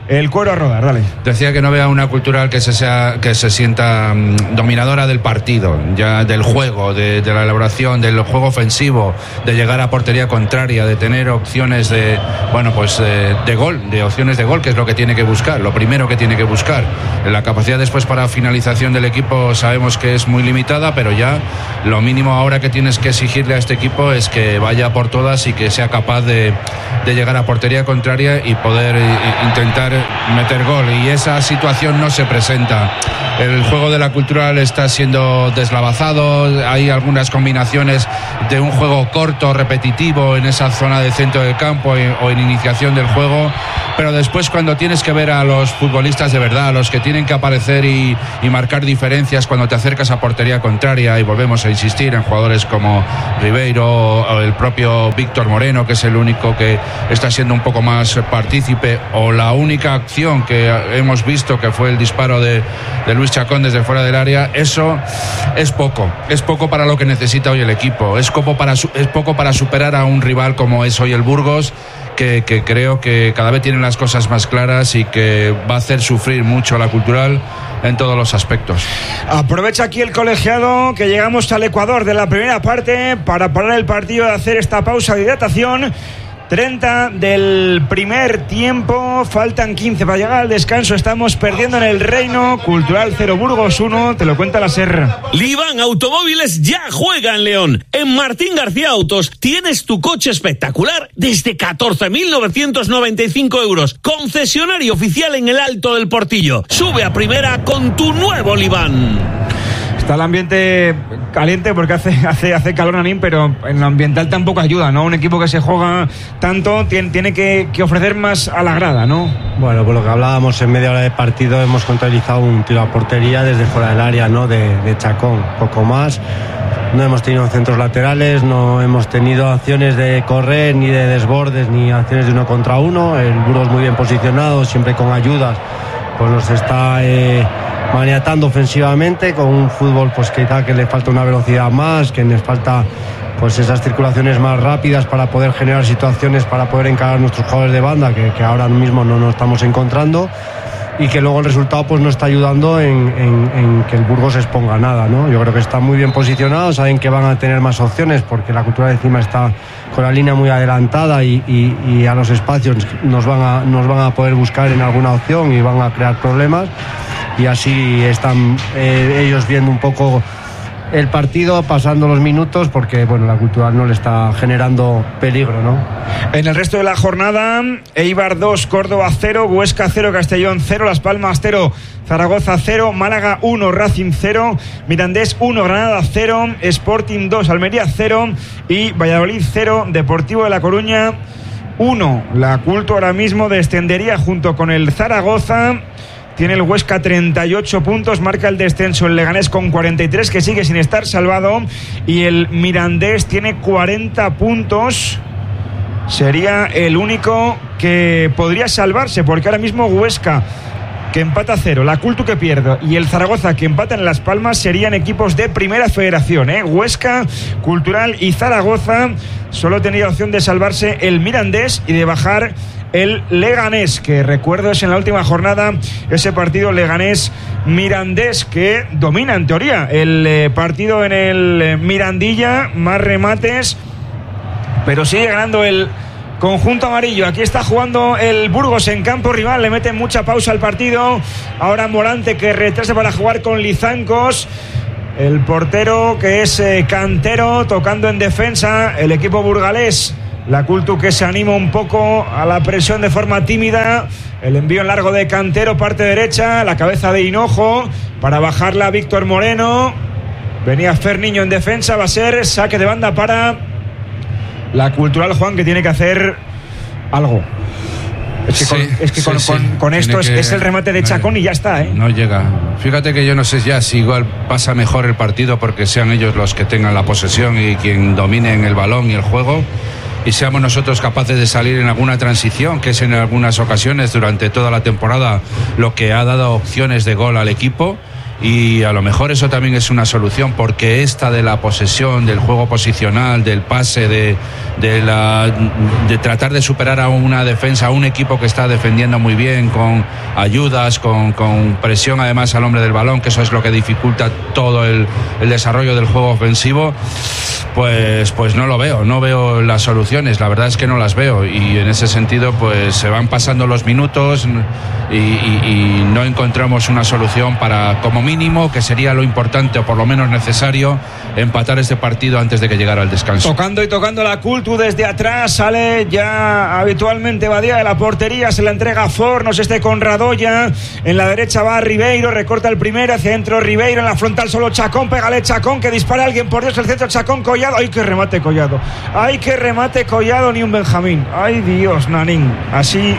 el cuero a rodar. Dale. Decía que no vea una Cultural que se sea que se sienta um, dominadora del partido, ya del juego, de, de la elaboración, del juego ofensivo, de llegar a portería contraria, de tener opciones de, bueno, pues de, de gol, de opciones de gol, que es lo que tiene que buscar, lo primero que tiene que buscar. La capacidad después para finalización del equipo sabemos que es muy limitada, pero ya lo mínimo ahora que tienes que exigirle a este equipo es que vaya por todas y que sea capaz de, de llegar a portería contraria y poder e, intentar meter gol, y esa situación no se presenta. El juego de la Cultural está siendo deslavazado, hay algunas combinaciones de un juego corto, repetitivo en esa zona de centro del campo o en iniciación del juego, pero después cuando tienes que ver a los futbolistas de verdad, a los que tienen que aparecer y, y marcar diferencias cuando te acercas a portería contraria, y volvemos a insistir en jugadores como Ribeiro o el propio Víctor Moreno, que es el único que está siendo un poco más partícipe, o la única acción que hemos visto que fue el disparo de, de Luis Chacón desde fuera del área, eso es poco, es poco para lo que necesita hoy el equipo, es poco para, es poco para superar a un rival como es hoy el Burgos, que, que creo que cada vez tiene las cosas más claras y que va a hacer sufrir mucho a la Cultural en todos los aspectos. Aprovecha aquí el colegiado que llegamos al Ecuador de la primera parte para parar el partido y hacer esta pausa de hidratación. treinta del primer tiempo, faltan quince para llegar al descanso, estamos perdiendo en el Reino. Cultural cero, Burgos uno, te lo cuenta la Serra. Liban Automóviles ya juega en León. En Martín García Autos tienes tu coche espectacular desde catorce mil novecientos noventa y cinco euros. Concesionario oficial en el Alto del Portillo. Sube a primera con tu nuevo Liban. Está el ambiente caliente porque hace, hace, hace calor, Nanín, pero en lo ambiental tampoco ayuda, ¿no? Un equipo que se juega tanto tiene, tiene que, que ofrecer más a la grada, ¿no? Bueno, por lo que hablábamos en media hora de partido, hemos contabilizado un tiro a portería desde fuera del área, ¿no? De, de Chacón, poco más. No hemos tenido centros laterales, no hemos tenido acciones de correr, ni de desbordes, ni acciones de uno contra uno. El Burgos muy bien posicionado, siempre con ayudas, pues nos está eh, maniatando ofensivamente, con un fútbol pues quizá que le falta una velocidad más, que les falta pues esas circulaciones más rápidas para poder generar situaciones, para poder encarar a nuestros jugadores de banda, que, que ahora mismo no nos estamos encontrando, y que luego el resultado pues no está ayudando en, en, en que el Burgos exponga nada, ¿no? Yo creo que están muy bien posicionados, saben que van a tener más opciones porque la Cultural de encima está con la línea muy adelantada y, y, y a los espacios nos van a, nos van a poder buscar en alguna opción y van a crear problemas, y así están eh, ellos viendo un poco el partido, pasando los minutos, porque bueno, la Cultural no le está generando peligro, ¿no? En el resto de la jornada, Eibar dos, Córdoba cero, Huesca cero, Castellón cero, Las Palmas cero, Zaragoza cero, Málaga uno, Racing cero, Mirandés uno, Granada cero, Sporting dos, Almería cero y Valladolid cero, Deportivo de La Coruña uno. La Culto ahora mismo descendería junto con el Zaragoza. Tiene el Huesca treinta y ocho puntos, marca el descenso el Leganés con cuarenta y tres, que sigue sin estar salvado, y el Mirandés tiene cuarenta puntos. Sería el único que podría salvarse, porque ahora mismo Huesca, que empata cero, la Cultu que pierde, y el Zaragoza, que empata en Las Palmas, serían equipos de primera federación, ¿eh? Huesca, Cultural y Zaragoza. Solo tenía opción de salvarse el Mirandés y de bajar el Leganés, que recuerdo es en la última jornada ese partido Leganés-Mirandés, que domina en teoría el eh, partido en el eh, Mirandilla, más remates, pero sigue ganando el conjunto amarillo. Aquí está jugando el Burgos en campo rival, le mete mucha pausa al partido. Ahora Morante, que retrasa para jugar con Lizancos. El portero, que es eh, Cantero, tocando en defensa. El equipo burgalés, la Cultu, que se anima un poco a la presión de forma tímida. El envío en largo de Cantero, parte derecha, la cabeza de Hinojo para bajarla Víctor Moreno. Venía Fer Niño en defensa, va a ser saque de banda para la Cultural, Juan, que tiene que hacer algo. Es que, sí, con, es que sí, con, sí. con, con esto es, que, es el remate de Chacón y ya está, ¿eh? No llega. Fíjate que yo no sé ya si igual pasa mejor el partido porque sean ellos los que tengan la posesión y quien dominen el balón y el juego, y seamos nosotros capaces de salir en alguna transición, que es en algunas ocasiones durante toda la temporada lo que ha dado opciones de gol al equipo, y a lo mejor eso también es una solución, porque esta de la posesión, del juego posicional, del pase, de, de, la, de tratar de superar a una defensa, a un equipo que está defendiendo muy bien, con ayudas, con, con presión además al hombre del balón, que eso es lo que dificulta todo el, el desarrollo del juego ofensivo, pues, pues no lo veo, no veo las soluciones, la verdad es que no las veo, y en ese sentido pues se van pasando los minutos y, y, y no encontramos una solución para, como mínimo, que sería lo importante o por lo menos necesario, empatar este partido antes de que llegara el descanso. Tocando y tocando la Cultu desde atrás, sale ya habitualmente Badía de la portería, se la entrega a Fornos, este con Radoya, en la derecha va Ribeiro, recorta el primero, hacia dentro Ribeiro, en la frontal solo Chacón, pégale Chacón, que dispara a alguien, por Dios, el centro Chacón, Collado, ay que remate Collado, ay que remate Collado, ni un Benjamín, ay Dios, Nanín, así...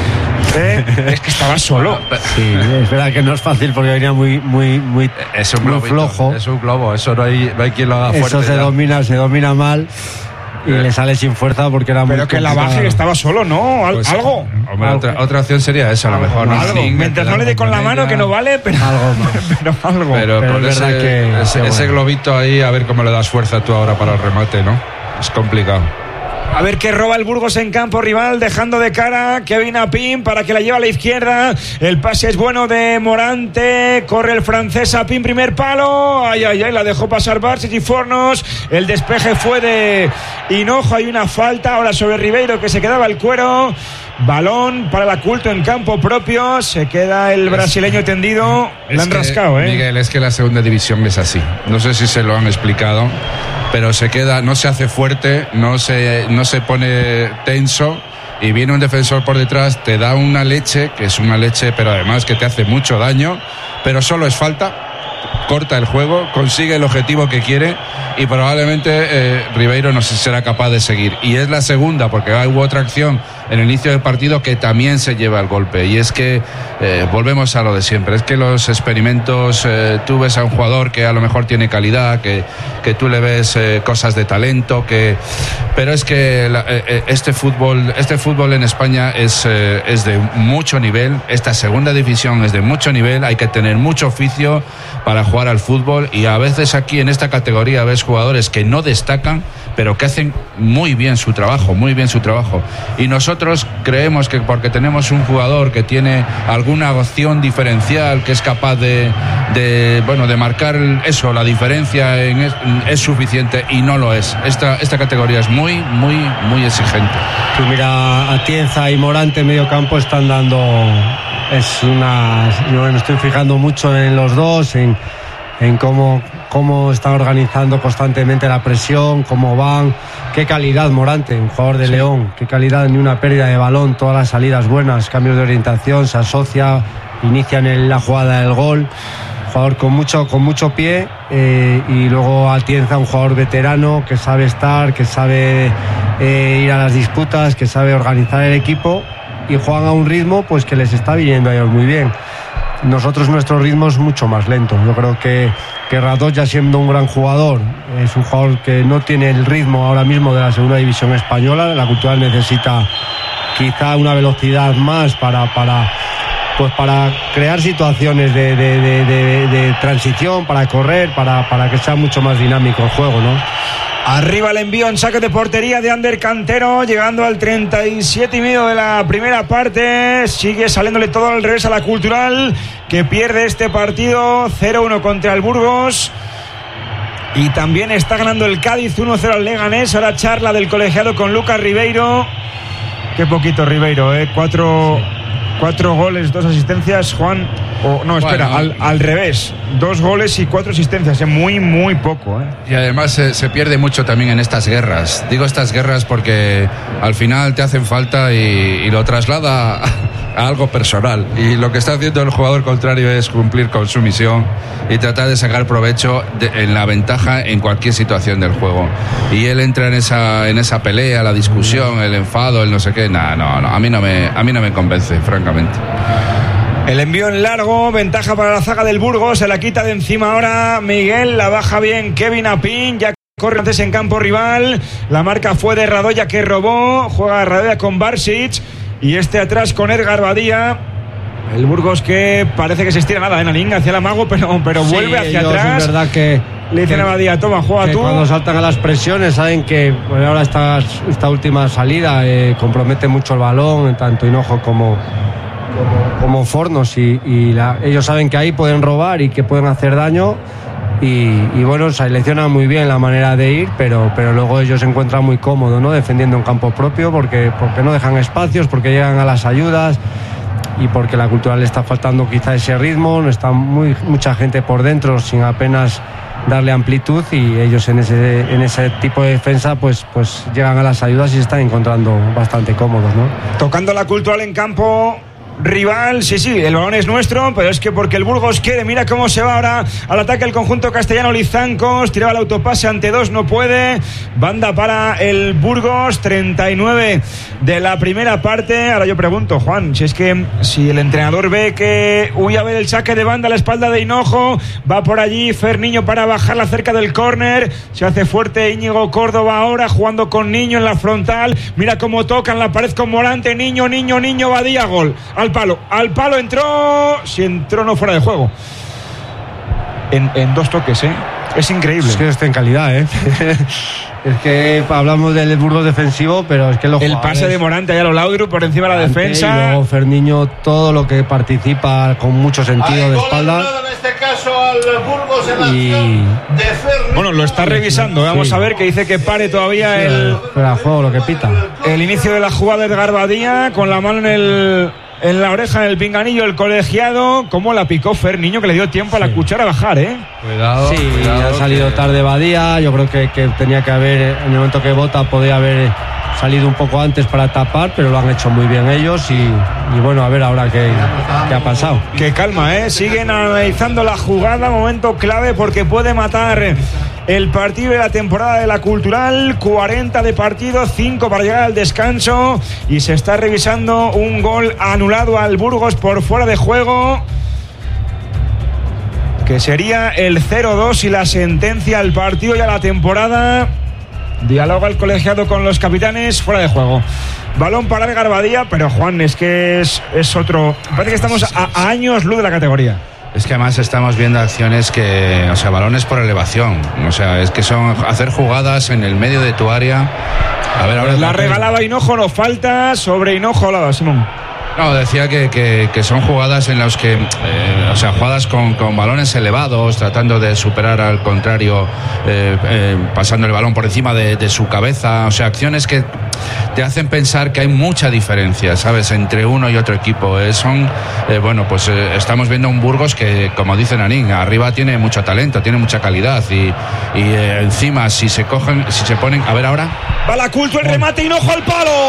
¿Eh? Es que estaba solo. Sí, es verdad que no es fácil porque venía muy muy muy, es un muy globito, flojo. Es un globo, eso no hay, no hay quien lo haga fuerte. Eso se ya. domina, se domina mal y eh. le sale sin fuerza porque era muy Pero que la baje, estaba solo, ¿no? Al, pues, algo. Hombre, otra, otra opción sería esa, a lo mejor. No, No, algo. Nanín, Mientras no le dé con la mano, que no vale, pero algo más. pero algo. Pero, pero con es ese, verdad que, ese, que ese bueno. globito ahí, a ver cómo le das fuerza tú ahora para el remate, ¿no? Es complicado. A ver qué roba el Burgos en campo rival, dejando de cara Kevin Apin para que la lleve a la izquierda. El pase es bueno de Morante, corre el francés Apin, primer palo, ay, ay, ay, la dejó pasar Barsic y Fornos. El despeje fue de Hinojo, hay una falta ahora sobre Ribeiro, que se quedaba el cuero. Balón para la Cultu en campo propio, se queda el brasileño tendido. Le han que, rascado, ¿eh? Miguel, es que la segunda división es así. No sé si se lo han explicado, pero se queda, no se hace fuerte, no se, no se pone tenso, y viene un defensor por detrás, te da una leche, que es una leche, pero además que te hace mucho daño, pero solo es falta, corta el juego, consigue el objetivo que quiere, y probablemente eh, Ribeiro no sé si será capaz de seguir. Y es la segunda, porque hubo otra acción en el inicio del partido que también se lleva el golpe, y es que eh, volvemos a lo de siempre, es que los experimentos, eh, tú ves a un jugador que a lo mejor tiene calidad, que, que tú le ves eh, cosas de talento, que pero es que la, eh, este fútbol este fútbol en España es, eh, es de mucho nivel, esta segunda división es de mucho nivel, hay que tener mucho oficio para jugar al fútbol, y a veces aquí en esta categoría ves jugadores que no destacan, pero que hacen muy bien su trabajo, muy bien su trabajo. Y nosotros creemos que porque tenemos un jugador que tiene alguna opción diferencial, que es capaz de, de bueno, de marcar eso, la diferencia en es, es suficiente, y no lo es. Esta, esta categoría es muy, muy, muy exigente. Tú mira, Atienza y Morante en medio campo están dando... Es una... Yo me estoy fijando mucho en los dos, en, en cómo, cómo están organizando constantemente la presión, cómo van, qué calidad Morante, un jugador de sí. León, qué calidad, ni una pérdida de balón, todas las salidas buenas, cambios de orientación, se asocia, inician en la jugada del gol, jugador con mucho, con mucho pie, eh, y luego Atienza, un jugador veterano que sabe estar, que sabe eh, ir a las disputas, que sabe organizar el equipo, y juegan a un ritmo pues que les está viniendo a ellos muy bien. Nosotros nuestro ritmo es mucho más lento. Yo creo que, que Radoya, siendo un gran jugador, es un jugador que no tiene el ritmo ahora mismo de la segunda división española. La Cultural necesita quizá una velocidad más para, para, pues para crear situaciones de, de, de, de, de transición, para correr, para, para que sea mucho más dinámico el juego, ¿no? Arriba el envío en saque de portería de Ander Cantero, llegando al treinta y siete y medio de la primera parte. Sigue saliéndole todo al revés a la Cultural, que pierde este partido cero uno contra el Burgos. Y también está ganando el Cádiz uno cero al Leganés. Ahora charla del colegiado con Lucas Ribeiro. Qué poquito Ribeiro, ¿eh? Cuatro, cuatro goles, dos asistencias, Juan. Oh, no, espera, bueno, al, al revés. Dos goles y cuatro asistencias, es muy, muy poco, ¿eh? Y además se, se pierde mucho también en estas guerras. Digo estas guerras porque al final te hacen falta y, y lo traslada a, a algo personal. Y lo que está haciendo el jugador contrario es cumplir con su misión y tratar de sacar provecho de, en la ventaja en cualquier situación del juego. Y él entra en esa, en esa pelea, la discusión, el enfado, el no sé qué. No, no, no, a mí no me, a mí no me convence, francamente. El envío en largo, ventaja para la zaga del Burgos, se la quita de encima ahora Miguel, la baja bien Kevin Apin, ya corre antes en campo rival, la marca fue de Radoya que robó, juega Radoya con Barsic y este atrás con Edgar Badía. El Burgos que parece que se estira nada en Anín hacia el amago, pero, pero sí, vuelve hacia ellos, atrás. Es verdad que le dicen a Badía, toma, juega tú. Cuando saltan a las presiones saben que pues, ahora esta, esta última salida eh, compromete mucho el balón, tanto Hinojo como, como, como Fornos, y, y la, ellos saben que ahí pueden robar y que pueden hacer daño. Y, y bueno, seleccionan muy bien la manera de ir, pero, pero luego ellos se encuentran muy cómodos, ¿no? Defendiendo en campo propio, porque, porque no dejan espacios, porque llegan a las ayudas y porque la Cultural le está faltando quizá ese ritmo, no está muy, mucha gente por dentro sin apenas darle amplitud, y ellos en ese, en ese tipo de defensa pues, pues llegan a las ayudas y se están encontrando bastante cómodos, ¿no? Tocando la Cultural en campo rival, sí, sí, el balón es nuestro, pero es que porque el Burgos quiere, mira cómo se va ahora al ataque el conjunto castellano. Lizancos tiraba el autopase ante dos, no puede. Banda para el Burgos, treinta y nueve de la primera parte. Ahora yo pregunto, Juan, si es que si el entrenador ve que huye a ver el saque de banda a la espalda de Hinojo, va por allí Fer Niño para bajarla cerca del córner, se hace fuerte Íñigo Córdoba ahora jugando con Niño en la frontal, mira cómo tocan la pared con Morante, Niño, Niño, Niño, Badía, gol. Al palo, al palo entró, si entró no fuera de juego. En, en dos toques, ¿eh? Es increíble. Es que está en calidad, ¿eh? Es que hablamos del Burgos defensivo, pero es que los el pase de Morante allá a lo Laudru por encima de la defensa. Y luego Ferniño, todo lo que participa con mucho sentido de espalda. En este caso al Burgos en la y... acción de Ferniño. Bueno, lo está revisando. Vamos sí. a ver, que dice que pare todavía sí, el. Fuera juego, lo que pita. El inicio de la jugada de Garbadía con la mano en el. En la oreja, en el pinganillo, el colegiado. Cómo la picó Fer Niño, que le dio tiempo sí. a la cuchara a bajar, ¿eh? Cuidado. Sí, cuidado, ha salido que... tarde Badía. Yo creo que, que tenía que haber, en el momento que bota, podía haber salido un poco antes para tapar, pero lo han hecho muy bien ellos. Y, y bueno, a ver ahora qué, qué ha pasado. Qué calma, ¿eh? Siguen analizando la jugada. Momento clave porque puede matar el partido de la temporada de la Cultural. Cuarenta de partido, cinco para llegar al descanso, y se está revisando un gol anulado al Burgos por fuera de juego, que sería el cero dos y la sentencia al partido y a la temporada. Dialoga el colegiado con los capitanes. Fuera de juego. Balón para el Garbadía, pero Juan, es que es, es otro. Parece que estamos a, a años luz de la categoría. Es que además estamos viendo acciones que, o sea, balones por elevación, o sea, es que son hacer jugadas en el medio de tu área. A ver, ahora la regalaba Hinojo, no falta sobre Hinojo, hablaba Simón. No, decía que, que, que son jugadas en las que, eh, o sea, jugadas con, con balones elevados, tratando de superar al contrario, eh, eh, pasando el balón por encima de, de su cabeza, o sea, acciones que te hacen pensar que hay mucha diferencia, ¿sabes?, entre uno y otro equipo. Eh, son, eh, bueno, pues eh, estamos viendo un Burgos que, como dice Nanín, arriba tiene mucho talento, tiene mucha calidad, y, y eh, encima, si se cogen, si se ponen, a ver ahora. Va la Culto, el remate, Hinojo al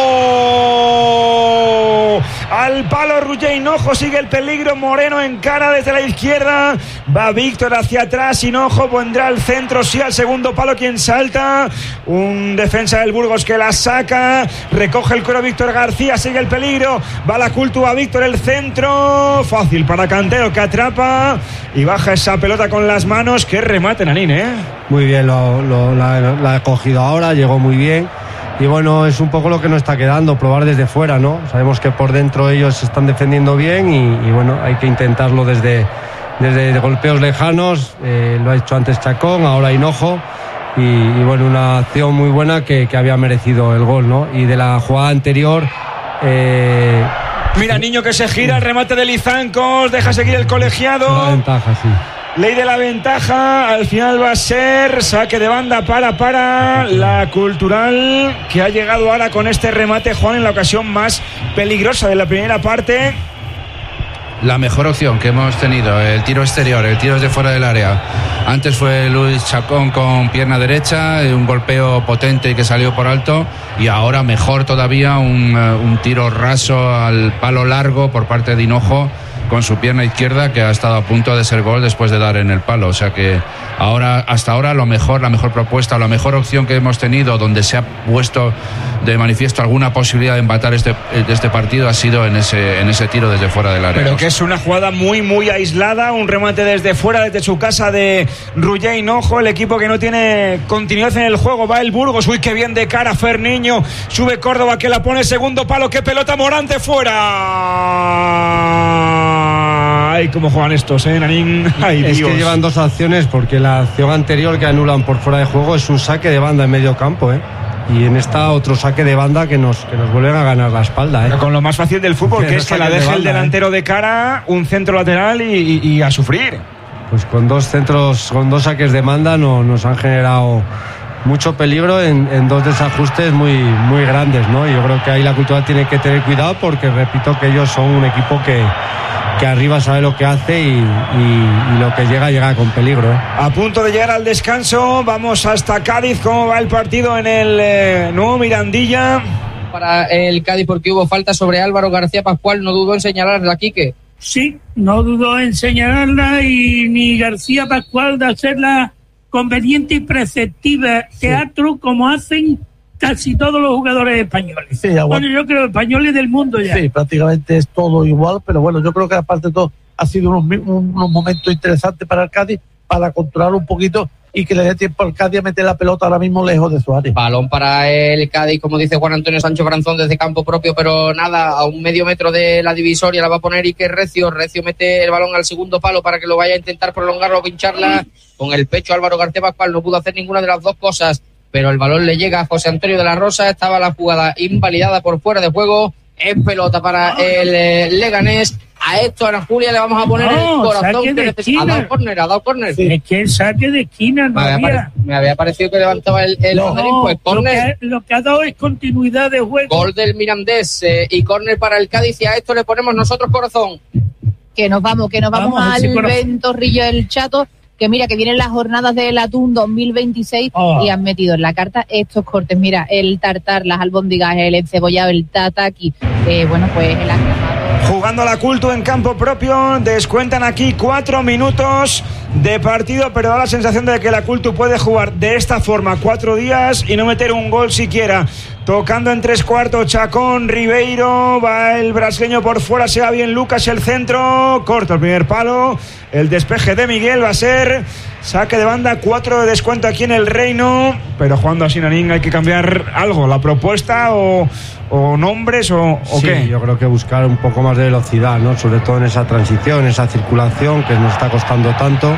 palo. Al palo Ruggé Hinojo, sigue el peligro, Moreno encara desde la izquierda, va Víctor hacia atrás, Hinojo pondrá al centro, sí, al segundo palo, quien salta, un defensa del Burgos que la saca, recoge el cuero Víctor García, sigue el peligro, va la Culto a Víctor, el centro, fácil para Cantero, que atrapa y baja esa pelota con las manos. Qué remate, Nanín, ¿eh? Muy bien, lo, lo, la, la ha cogido ahora, llegó muy bien. Y bueno, es un poco lo que nos está quedando, probar desde fuera, ¿no? Sabemos que por dentro ellos se están defendiendo bien y, y bueno, hay que intentarlo desde, desde golpeos lejanos. Eh, lo ha hecho antes Chacón, ahora Hinojo. Y, y bueno, una acción muy buena que, que había merecido el gol, ¿no? Y de la jugada anterior... Eh, Mira, Niño que se gira, el remate de Lizancos, deja seguir el colegiado. Una ventaja, sí. Ley de la ventaja, al final va a ser saque de banda para para la Cultural, que ha llegado ahora con este remate, Juan, en la ocasión más peligrosa de la primera parte. La mejor opción que hemos tenido, el tiro exterior, el tiro desde fuera del área. Antes fue Luis Chacón con pierna derecha, un golpeo potente y que salió por alto, y ahora mejor todavía un, un tiro raso al palo largo por parte de Hinojo con su pierna izquierda, que ha estado a punto de ser gol después de dar en el palo. O sea que ahora, hasta ahora lo mejor, la mejor propuesta, la mejor opción que hemos tenido, donde se ha puesto de manifiesto alguna posibilidad de empatar este, este partido, ha sido en ese, en ese tiro desde fuera del área. Pero que es una jugada muy muy aislada, un remate desde fuera, desde su casa de Ruggé Hinojo, el equipo que no tiene continuidad en el juego. Va el Burgos, uy, qué bien de cara Fer Niño, sube Córdoba que la pone, segundo palo, qué pelota, Morante fuera. Ay, cómo juegan estos, ¿eh, Nanín? Ay, es Dios. que llevan dos acciones, porque la acción anterior que anulan por fuera de juego es un saque de banda en medio campo, ¿eh? Y en esta otro saque de banda que nos, que nos vuelven a ganar la espalda, ¿eh? Con lo más fácil del fútbol, que, que es que la deje de banda, el delantero, ¿eh?, de cara, un centro lateral y, y, y a sufrir. Pues con dos centros, con dos saques de banda no, nos han generado mucho peligro en, en dos desajustes muy, muy grandes, ¿no? Y yo creo que ahí la Cultural tiene que tener cuidado, porque repito que ellos son un equipo que, que arriba sabe lo que hace y, y, y lo que llega, llega con peligro, ¿eh? A punto de llegar al descanso, vamos hasta Cádiz. ¿Cómo va el partido en el eh, nuevo Mirandilla? Para el Cádiz, porque hubo falta sobre Álvaro García Pascual, no dudó en señalarla, Quique. Sí, no dudó en señalarla, y ni García Pascual de hacerla conveniente y preceptiva, sí. Teatro como hacen casi todos los jugadores españoles. Sí, bueno, yo creo españoles del mundo ya. Sí, prácticamente es todo igual, pero bueno, yo creo que aparte de todo ha sido unos, unos momentos interesantes para el Cádiz, para controlar un poquito y que le dé tiempo al Cádiz a meter la pelota ahora mismo lejos de su área. Balón para el Cádiz, como dice Juan Antonio Sancho Franzón, desde campo propio, pero nada, a un medio metro de la divisoria la va a poner Iker Recio. Recio mete el balón al segundo palo para que lo vaya a intentar prolongarlo o pincharla con el pecho. Álvaro García Pascual no pudo hacer ninguna de las dos cosas, pero el balón le llega a José Antonio de la Rosa. Estaba la jugada invalidada por fuera de juego. Es pelota para el eh, Leganés. A esto, Ana Julia, le vamos a poner no, el corazón que necesita. Ha dado córner, ha dado córner. Sí. Es que el saque de esquina no me había, había. Me había parecido que levantaba el, el no, Madrid, pues córner. Lo, lo que ha dado es continuidad de juego. Gol del Mirandés eh, y córner para el Cádiz, y a esto le ponemos nosotros corazón. Que nos vamos, que nos vamos, vamos al Ventorrillo del Chato, que mira, que vienen las jornadas del Atún dos mil veintiséis oh. y han metido en la carta estos cortes. Mira, el tartar, las albóndigas, el encebollado, el tataki, eh, bueno, pues el aclamado. Jugando a la Cultu en campo propio, descuentan aquí cuatro minutos de partido, pero da la sensación de que la Cultu puede jugar de esta forma cuatro días y no meter un gol siquiera. Tocando en tres cuartos, Chacón, Ribeiro, va el brasileño por fuera, se va bien Lucas, el centro, corto el primer palo, el despeje de Miguel va a ser saque de banda, cuatro de descuento aquí en el Reino, pero jugando así, Nanín, hay que cambiar algo, la propuesta o, o nombres o, o sí, qué. Yo creo que buscar un poco más de velocidad, ¿no? Sobre todo en esa transición, esa circulación que nos está costando tanto.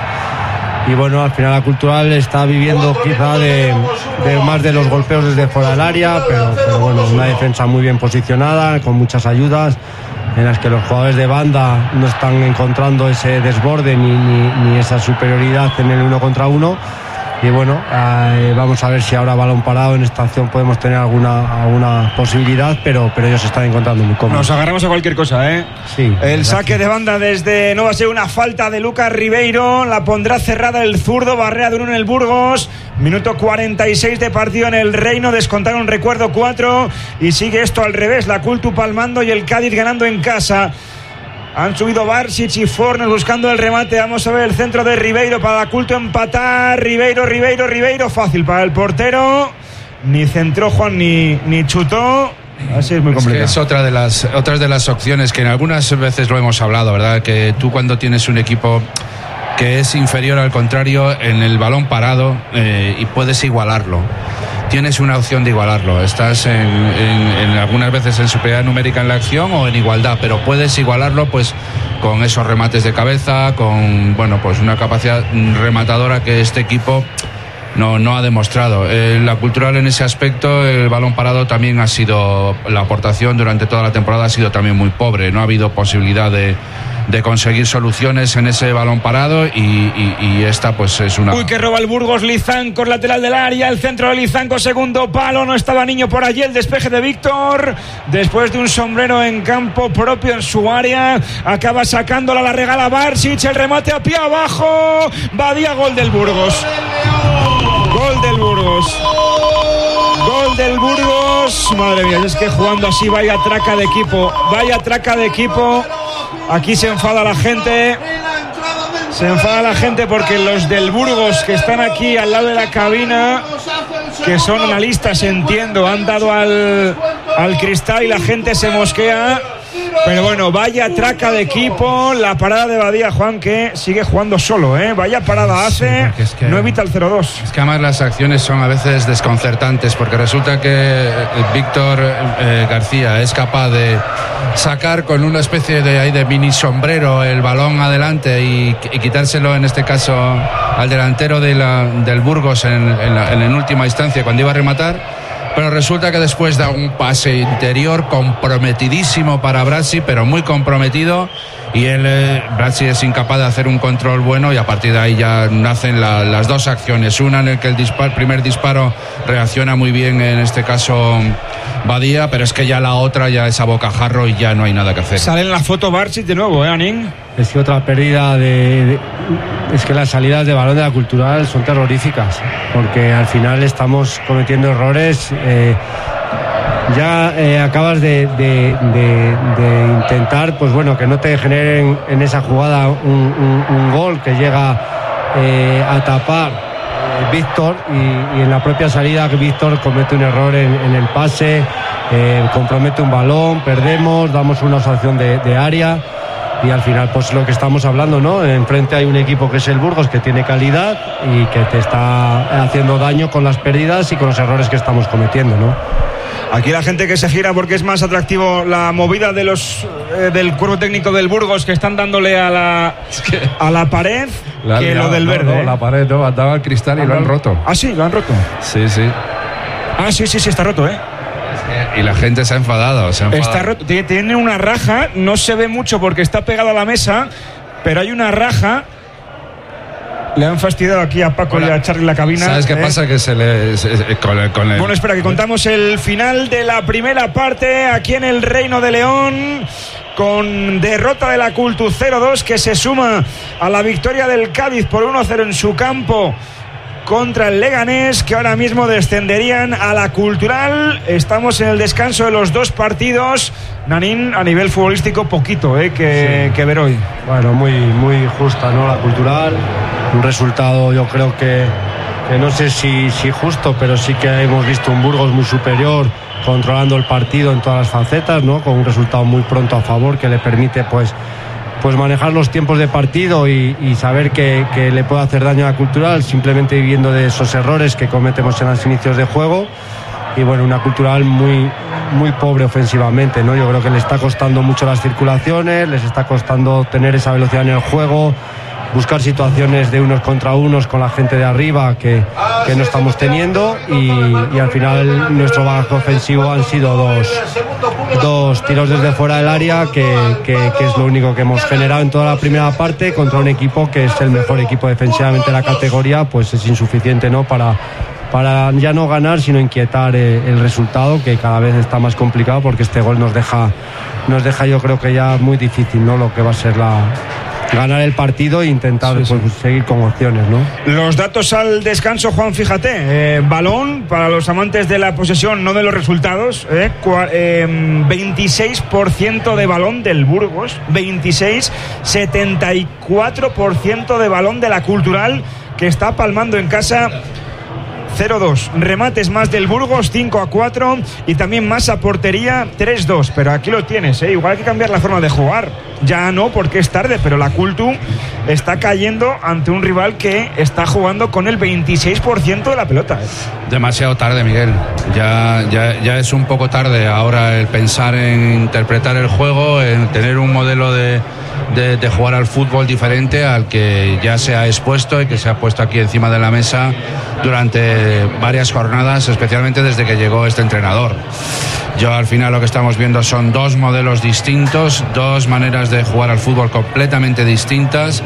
Y bueno, al final la Cultural está viviendo quizá de, de más de los golpeos desde fuera del área, pero, pero bueno, una defensa muy bien posicionada, con muchas ayudas, en las que los jugadores de banda no están encontrando ese desborde ni, ni, ni esa superioridad en el uno contra uno. Y bueno, eh, vamos a ver si ahora balón parado en esta acción podemos tener alguna, alguna posibilidad, pero, pero ellos se están encontrando muy cómodos. Nos agarramos a cualquier cosa, ¿eh? Sí. El saque de banda desde, no va a ser una falta de Lucas Ribeiro, la pondrá cerrada el zurdo, barrera de uno en el Burgos, minuto cuarenta y seis de partido en el Reino, descontaron, recuerdo, cuatro, y sigue esto al revés, la Cultu palmando y el Cádiz ganando en casa. Han subido Barsic y Fornes buscando el remate. Vamos a ver el centro de Ribeiro para la Cultu empatar. Ribeiro, Ribeiro, Ribeiro. Fácil para el portero. Ni centró Juan ni, ni chutó. Así es muy complicado. Es, que es otra de las otras de las opciones que en algunas veces lo hemos hablado, ¿verdad? Que tú cuando tienes un equipo que es inferior al contrario en el balón parado eh, y puedes igualarlo. Tienes una opción de igualarlo. Estás en, en, en algunas veces en superioridad numérica en la acción o en igualdad, pero puedes igualarlo pues con esos remates de cabeza, con bueno pues una capacidad rematadora que este equipo no, no ha demostrado. Eh, la Cultural en ese aspecto, el balón parado también ha sido, la aportación durante toda la temporada ha sido también muy pobre. No ha habido posibilidad de de conseguir soluciones en ese balón parado y, y, y esta pues es una... Uy, que roba el Burgos, Lizancos, lateral del área, el centro de Lizancos, segundo palo, no estaba Niño por allí, el despeje de Víctor, después de un sombrero en campo propio en su área, acaba sacándola, la regala Barsic, el remate a pie abajo, Badía, gol del Burgos. Gol del Burgos. Gol del Burgos. Madre mía, es que jugando así vaya traca de equipo, vaya traca de equipo. Aquí se enfada la gente. Se enfada la gente porque los del Burgos que están aquí al lado de la cabina, que son analistas, entiendo, han dado al, al cristal y la gente se mosquea. Pero bueno, vaya traca de equipo, la parada de Badía, Juan, que sigue jugando solo, ¿eh? Vaya parada hace, sí, es que, no evita el cero dos. Es que además las acciones son a veces desconcertantes, porque resulta que Víctor eh, García es capaz de sacar con una especie de, ahí de mini sombrero el balón adelante y, y quitárselo, en este caso, al delantero de la, del Burgos en, en, la, en última instancia cuando iba a rematar. Pero resulta que después da un pase interior comprometidísimo para Brasi, pero muy comprometido, y él, eh, Brasi, es incapaz de hacer un control bueno, y a partir de ahí ya nacen la, las dos acciones. Una en el que el dispar, primer disparo reacciona muy bien, en este caso Badía, pero es que ya la otra ya es a bocajarro y ya no hay nada que hacer. Sale en la foto Barsic de nuevo, ¿eh, Anín? Es que otra pérdida de, de... Es que las salidas de balón de la Cultural son terroríficas, porque al final estamos cometiendo errores. Eh, ya eh, acabas de, de, de, de intentar, pues bueno, que no te generen en esa jugada un, un, un gol que llega eh, a tapar eh, Víctor, y, y en la propia salida Víctor comete un error en, en el pase, eh, compromete un balón, perdemos, damos una opción de, de área. Y al final, pues lo que estamos hablando, ¿no? Enfrente hay un equipo que es el Burgos, que tiene calidad y que te está haciendo daño con las pérdidas y con los errores que estamos cometiendo, ¿no? Aquí la gente que se gira porque es más atractivo la movida de los eh, del cuerpo técnico del Burgos, que están dándole a la a la pared, la que liado, lo del no, verde. No, ¿eh? La pared no, andaba al cristal y ah, lo han roto. Ah, sí, lo han roto. Sí, sí. Ah, sí, sí, sí, está roto, ¿eh? Y la gente se ha enfadado, se ha enfadado. Está roto, tiene una raja, no se ve mucho porque está pegado a la mesa, pero hay una raja. Le han fastidiado aquí a Paco Hola. y a Charlie la cabina. ¿Sabes qué eh? pasa? Que se le... Se, con el, con el... Bueno, espera, que contamos el final de la primera parte aquí en el Reino de León, con derrota de la Cultu cero dos, que se suma a la victoria del Cádiz por uno cero en su campo contra el Leganés, que ahora mismo descenderían a la Cultural. Estamos en el descanso de los dos partidos. Nanín, a nivel futbolístico, poquito eh, que, sí. que ver hoy. Bueno, muy, muy justa, ¿no? La Cultural. Un resultado, yo creo que, que no sé si, si justo, pero sí que hemos visto un Burgos muy superior, controlando el partido en todas las facetas, ¿no? Con un resultado muy pronto a favor, que le permite, pues, pues manejar los tiempos de partido y, y saber que, que le puede hacer daño a la Cultural, simplemente viviendo de esos errores que cometemos en los inicios de juego. Y bueno, una Cultural muy, muy pobre ofensivamente, ¿no? Yo creo que le está costando mucho las circulaciones, les está costando tener esa velocidad en el juego, buscar situaciones de unos contra unos con la gente de arriba que, que no estamos teniendo, y, y al final nuestro bagaje ofensivo han sido dos, dos tiros desde fuera del área, que, que, que es lo único que hemos generado en toda la primera parte contra un equipo que es el mejor equipo defensivamente de la categoría. Pues es insuficiente, ¿no? Para, para ya no ganar, sino inquietar el, el resultado, que cada vez está más complicado, porque este gol nos deja, nos deja yo creo que ya muy difícil, ¿no? Lo que va a ser la... ganar el partido e intentar sí, sí. Pues, seguir con opciones, ¿no? Los datos al descanso, Juan, fíjate, eh, balón para los amantes de la posesión, no de los resultados, eh, cua, eh, veintiséis por ciento de balón del Burgos, veintiséis, setenta y cuatro por ciento de balón de la Cultural, que está palmando en casa cero dos, remates más del Burgos, cinco a cuatro, y también más a portería, tres dos. Pero aquí lo tienes, ¿eh? Igual hay que cambiar la forma de jugar. Ya no, porque es tarde, pero la Cultu está cayendo ante un rival que está jugando con el veintiséis por ciento de la pelota, ¿eh? Demasiado tarde, Miguel. Ya, ya, ya es un poco tarde ahora el pensar en interpretar el juego, en tener un modelo de, de, de jugar al fútbol diferente al que ya se ha expuesto y que se ha puesto aquí encima de la mesa durante varias jornadas, especialmente desde que llegó este entrenador. Yo al final lo que estamos viendo son dos modelos distintos, dos maneras de jugar al fútbol completamente distintas,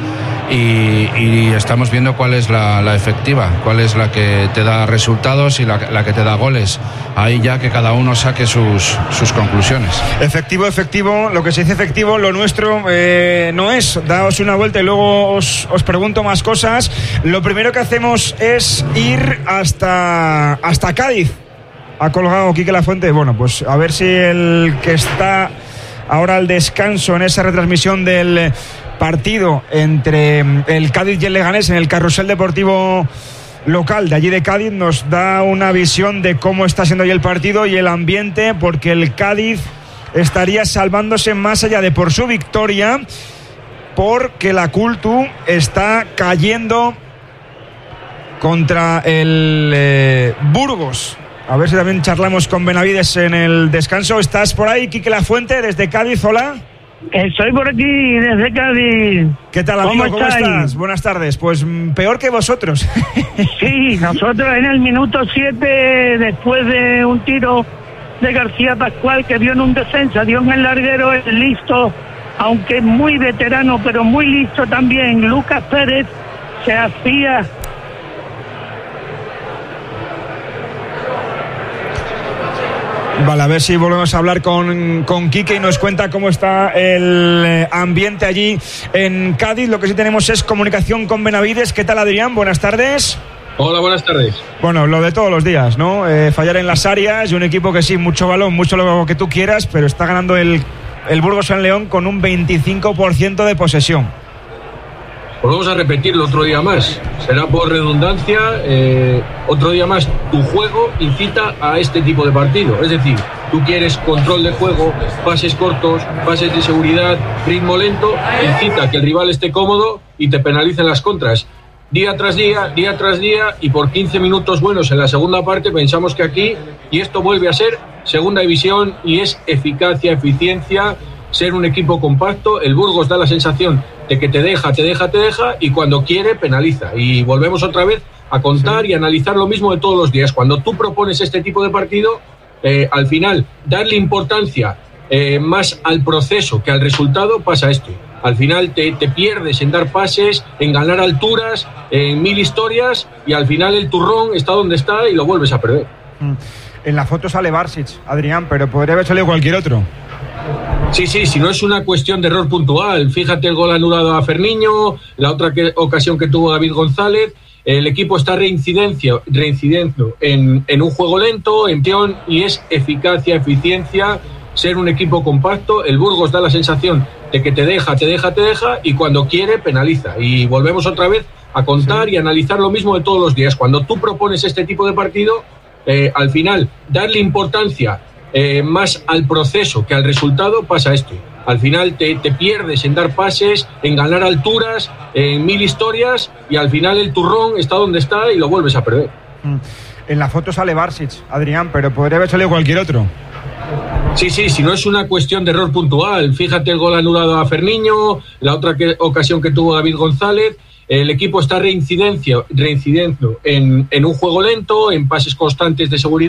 y, y estamos viendo cuál es la, la efectiva, cuál es la que te da resultados y la, la que te da goles. Ahí ya que cada uno saque sus, sus conclusiones. Efectivo, efectivo, lo que se dice efectivo, lo nuestro eh, no es. Daos una vuelta y luego os, os pregunto más cosas. Lo primero que hacemos es ir hasta, hasta Cádiz. Ha colgado Quique Lafuente. Bueno, pues a ver si el que está ahora al descanso en esa retransmisión del partido entre el Cádiz y el Leganés en el carrusel deportivo local de allí de Cádiz nos da una visión de cómo está siendo ahí el partido y el ambiente, porque el Cádiz estaría salvándose más allá de por su victoria, porque la Cultu está cayendo contra el eh, Burgos. A ver si también charlamos con Benavides en el descanso. ¿Estás por ahí, Quique Lafuente, desde Cádiz? Hola. Estoy por aquí, desde Cádiz. ¿Qué tal, amigo? ¿Cómo, ¿Cómo estás? Buenas tardes. Pues peor que vosotros. Sí, nosotros en el minuto siete, después de un tiro de García Pascual que dio en un defensa, dio en el larguero, es listo, aunque muy veterano, pero muy listo también, Lucas Pérez, se hacía... Vale, a ver si volvemos a hablar con, con Quique y nos cuenta cómo está el ambiente allí en Cádiz. Lo que sí tenemos es comunicación con Benavides. ¿Qué tal, Adrián? Buenas tardes. Hola, buenas tardes. Bueno, lo de todos los días, ¿no? Eh, fallar en las áreas y un equipo que sí, mucho balón, mucho lo que tú quieras, pero está ganando el, el Burgos San León con un veinticinco por ciento de posesión. Volvemos a repetirlo otro día más. Será por redundancia. Eh, otro día más, tu juego incita a este tipo de partido. Es decir, tú quieres control de juego, pases cortos, pases de seguridad, ritmo lento, incita a que el rival esté cómodo y te penalicen las contras. Día tras día, día tras día, y por quince minutos buenos en la segunda parte pensamos que aquí, y esto vuelve a ser segunda división, y es eficacia, eficiencia, ser un equipo compacto. El Burgos da la sensación de que te deja, te deja, te deja, y cuando quiere penaliza. Y volvemos otra vez a contar y analizar lo mismo de todos los días. Cuando tú propones este tipo de partido, eh, al final, darle importancia eh, más al proceso que al resultado, pasa esto. Al final te, te pierdes en dar pases, en ganar alturas, en mil historias, y al final el turrón está donde está y lo vuelves a perder. En la foto sale Barsic, Adrián, pero podría haber salido cualquier otro. Sí, sí, si no es una cuestión de error puntual. Fíjate el gol anulado a Ferniño, la otra que, ocasión que tuvo David González. El equipo está reincidencia, reincidenciando en, en un juego lento, en peón, y es eficacia, eficiencia, ser un equipo compacto. El Burgos da la sensación de que te deja, te deja, te deja, y cuando quiere penaliza. Y volvemos otra vez a contar sí. y analizar lo mismo de todos los días. Cuando tú propones este tipo de partido, eh, al final, darle importancia Eh, más al proceso que al resultado, pasa esto. Al final te, te pierdes en dar pases, en ganar alturas, en mil historias, y al final el turrón está donde está y lo vuelves a perder. En la foto sale Barsic, Adrián, pero podría haber salido cualquier otro. Sí, sí, si no es una cuestión de error puntual. Fíjate el gol anulado a Ferniño, la otra que, ocasión que tuvo David González. El equipo está reincidencia, reincidenciando en, en un juego lento, en pases constantes de seguridad.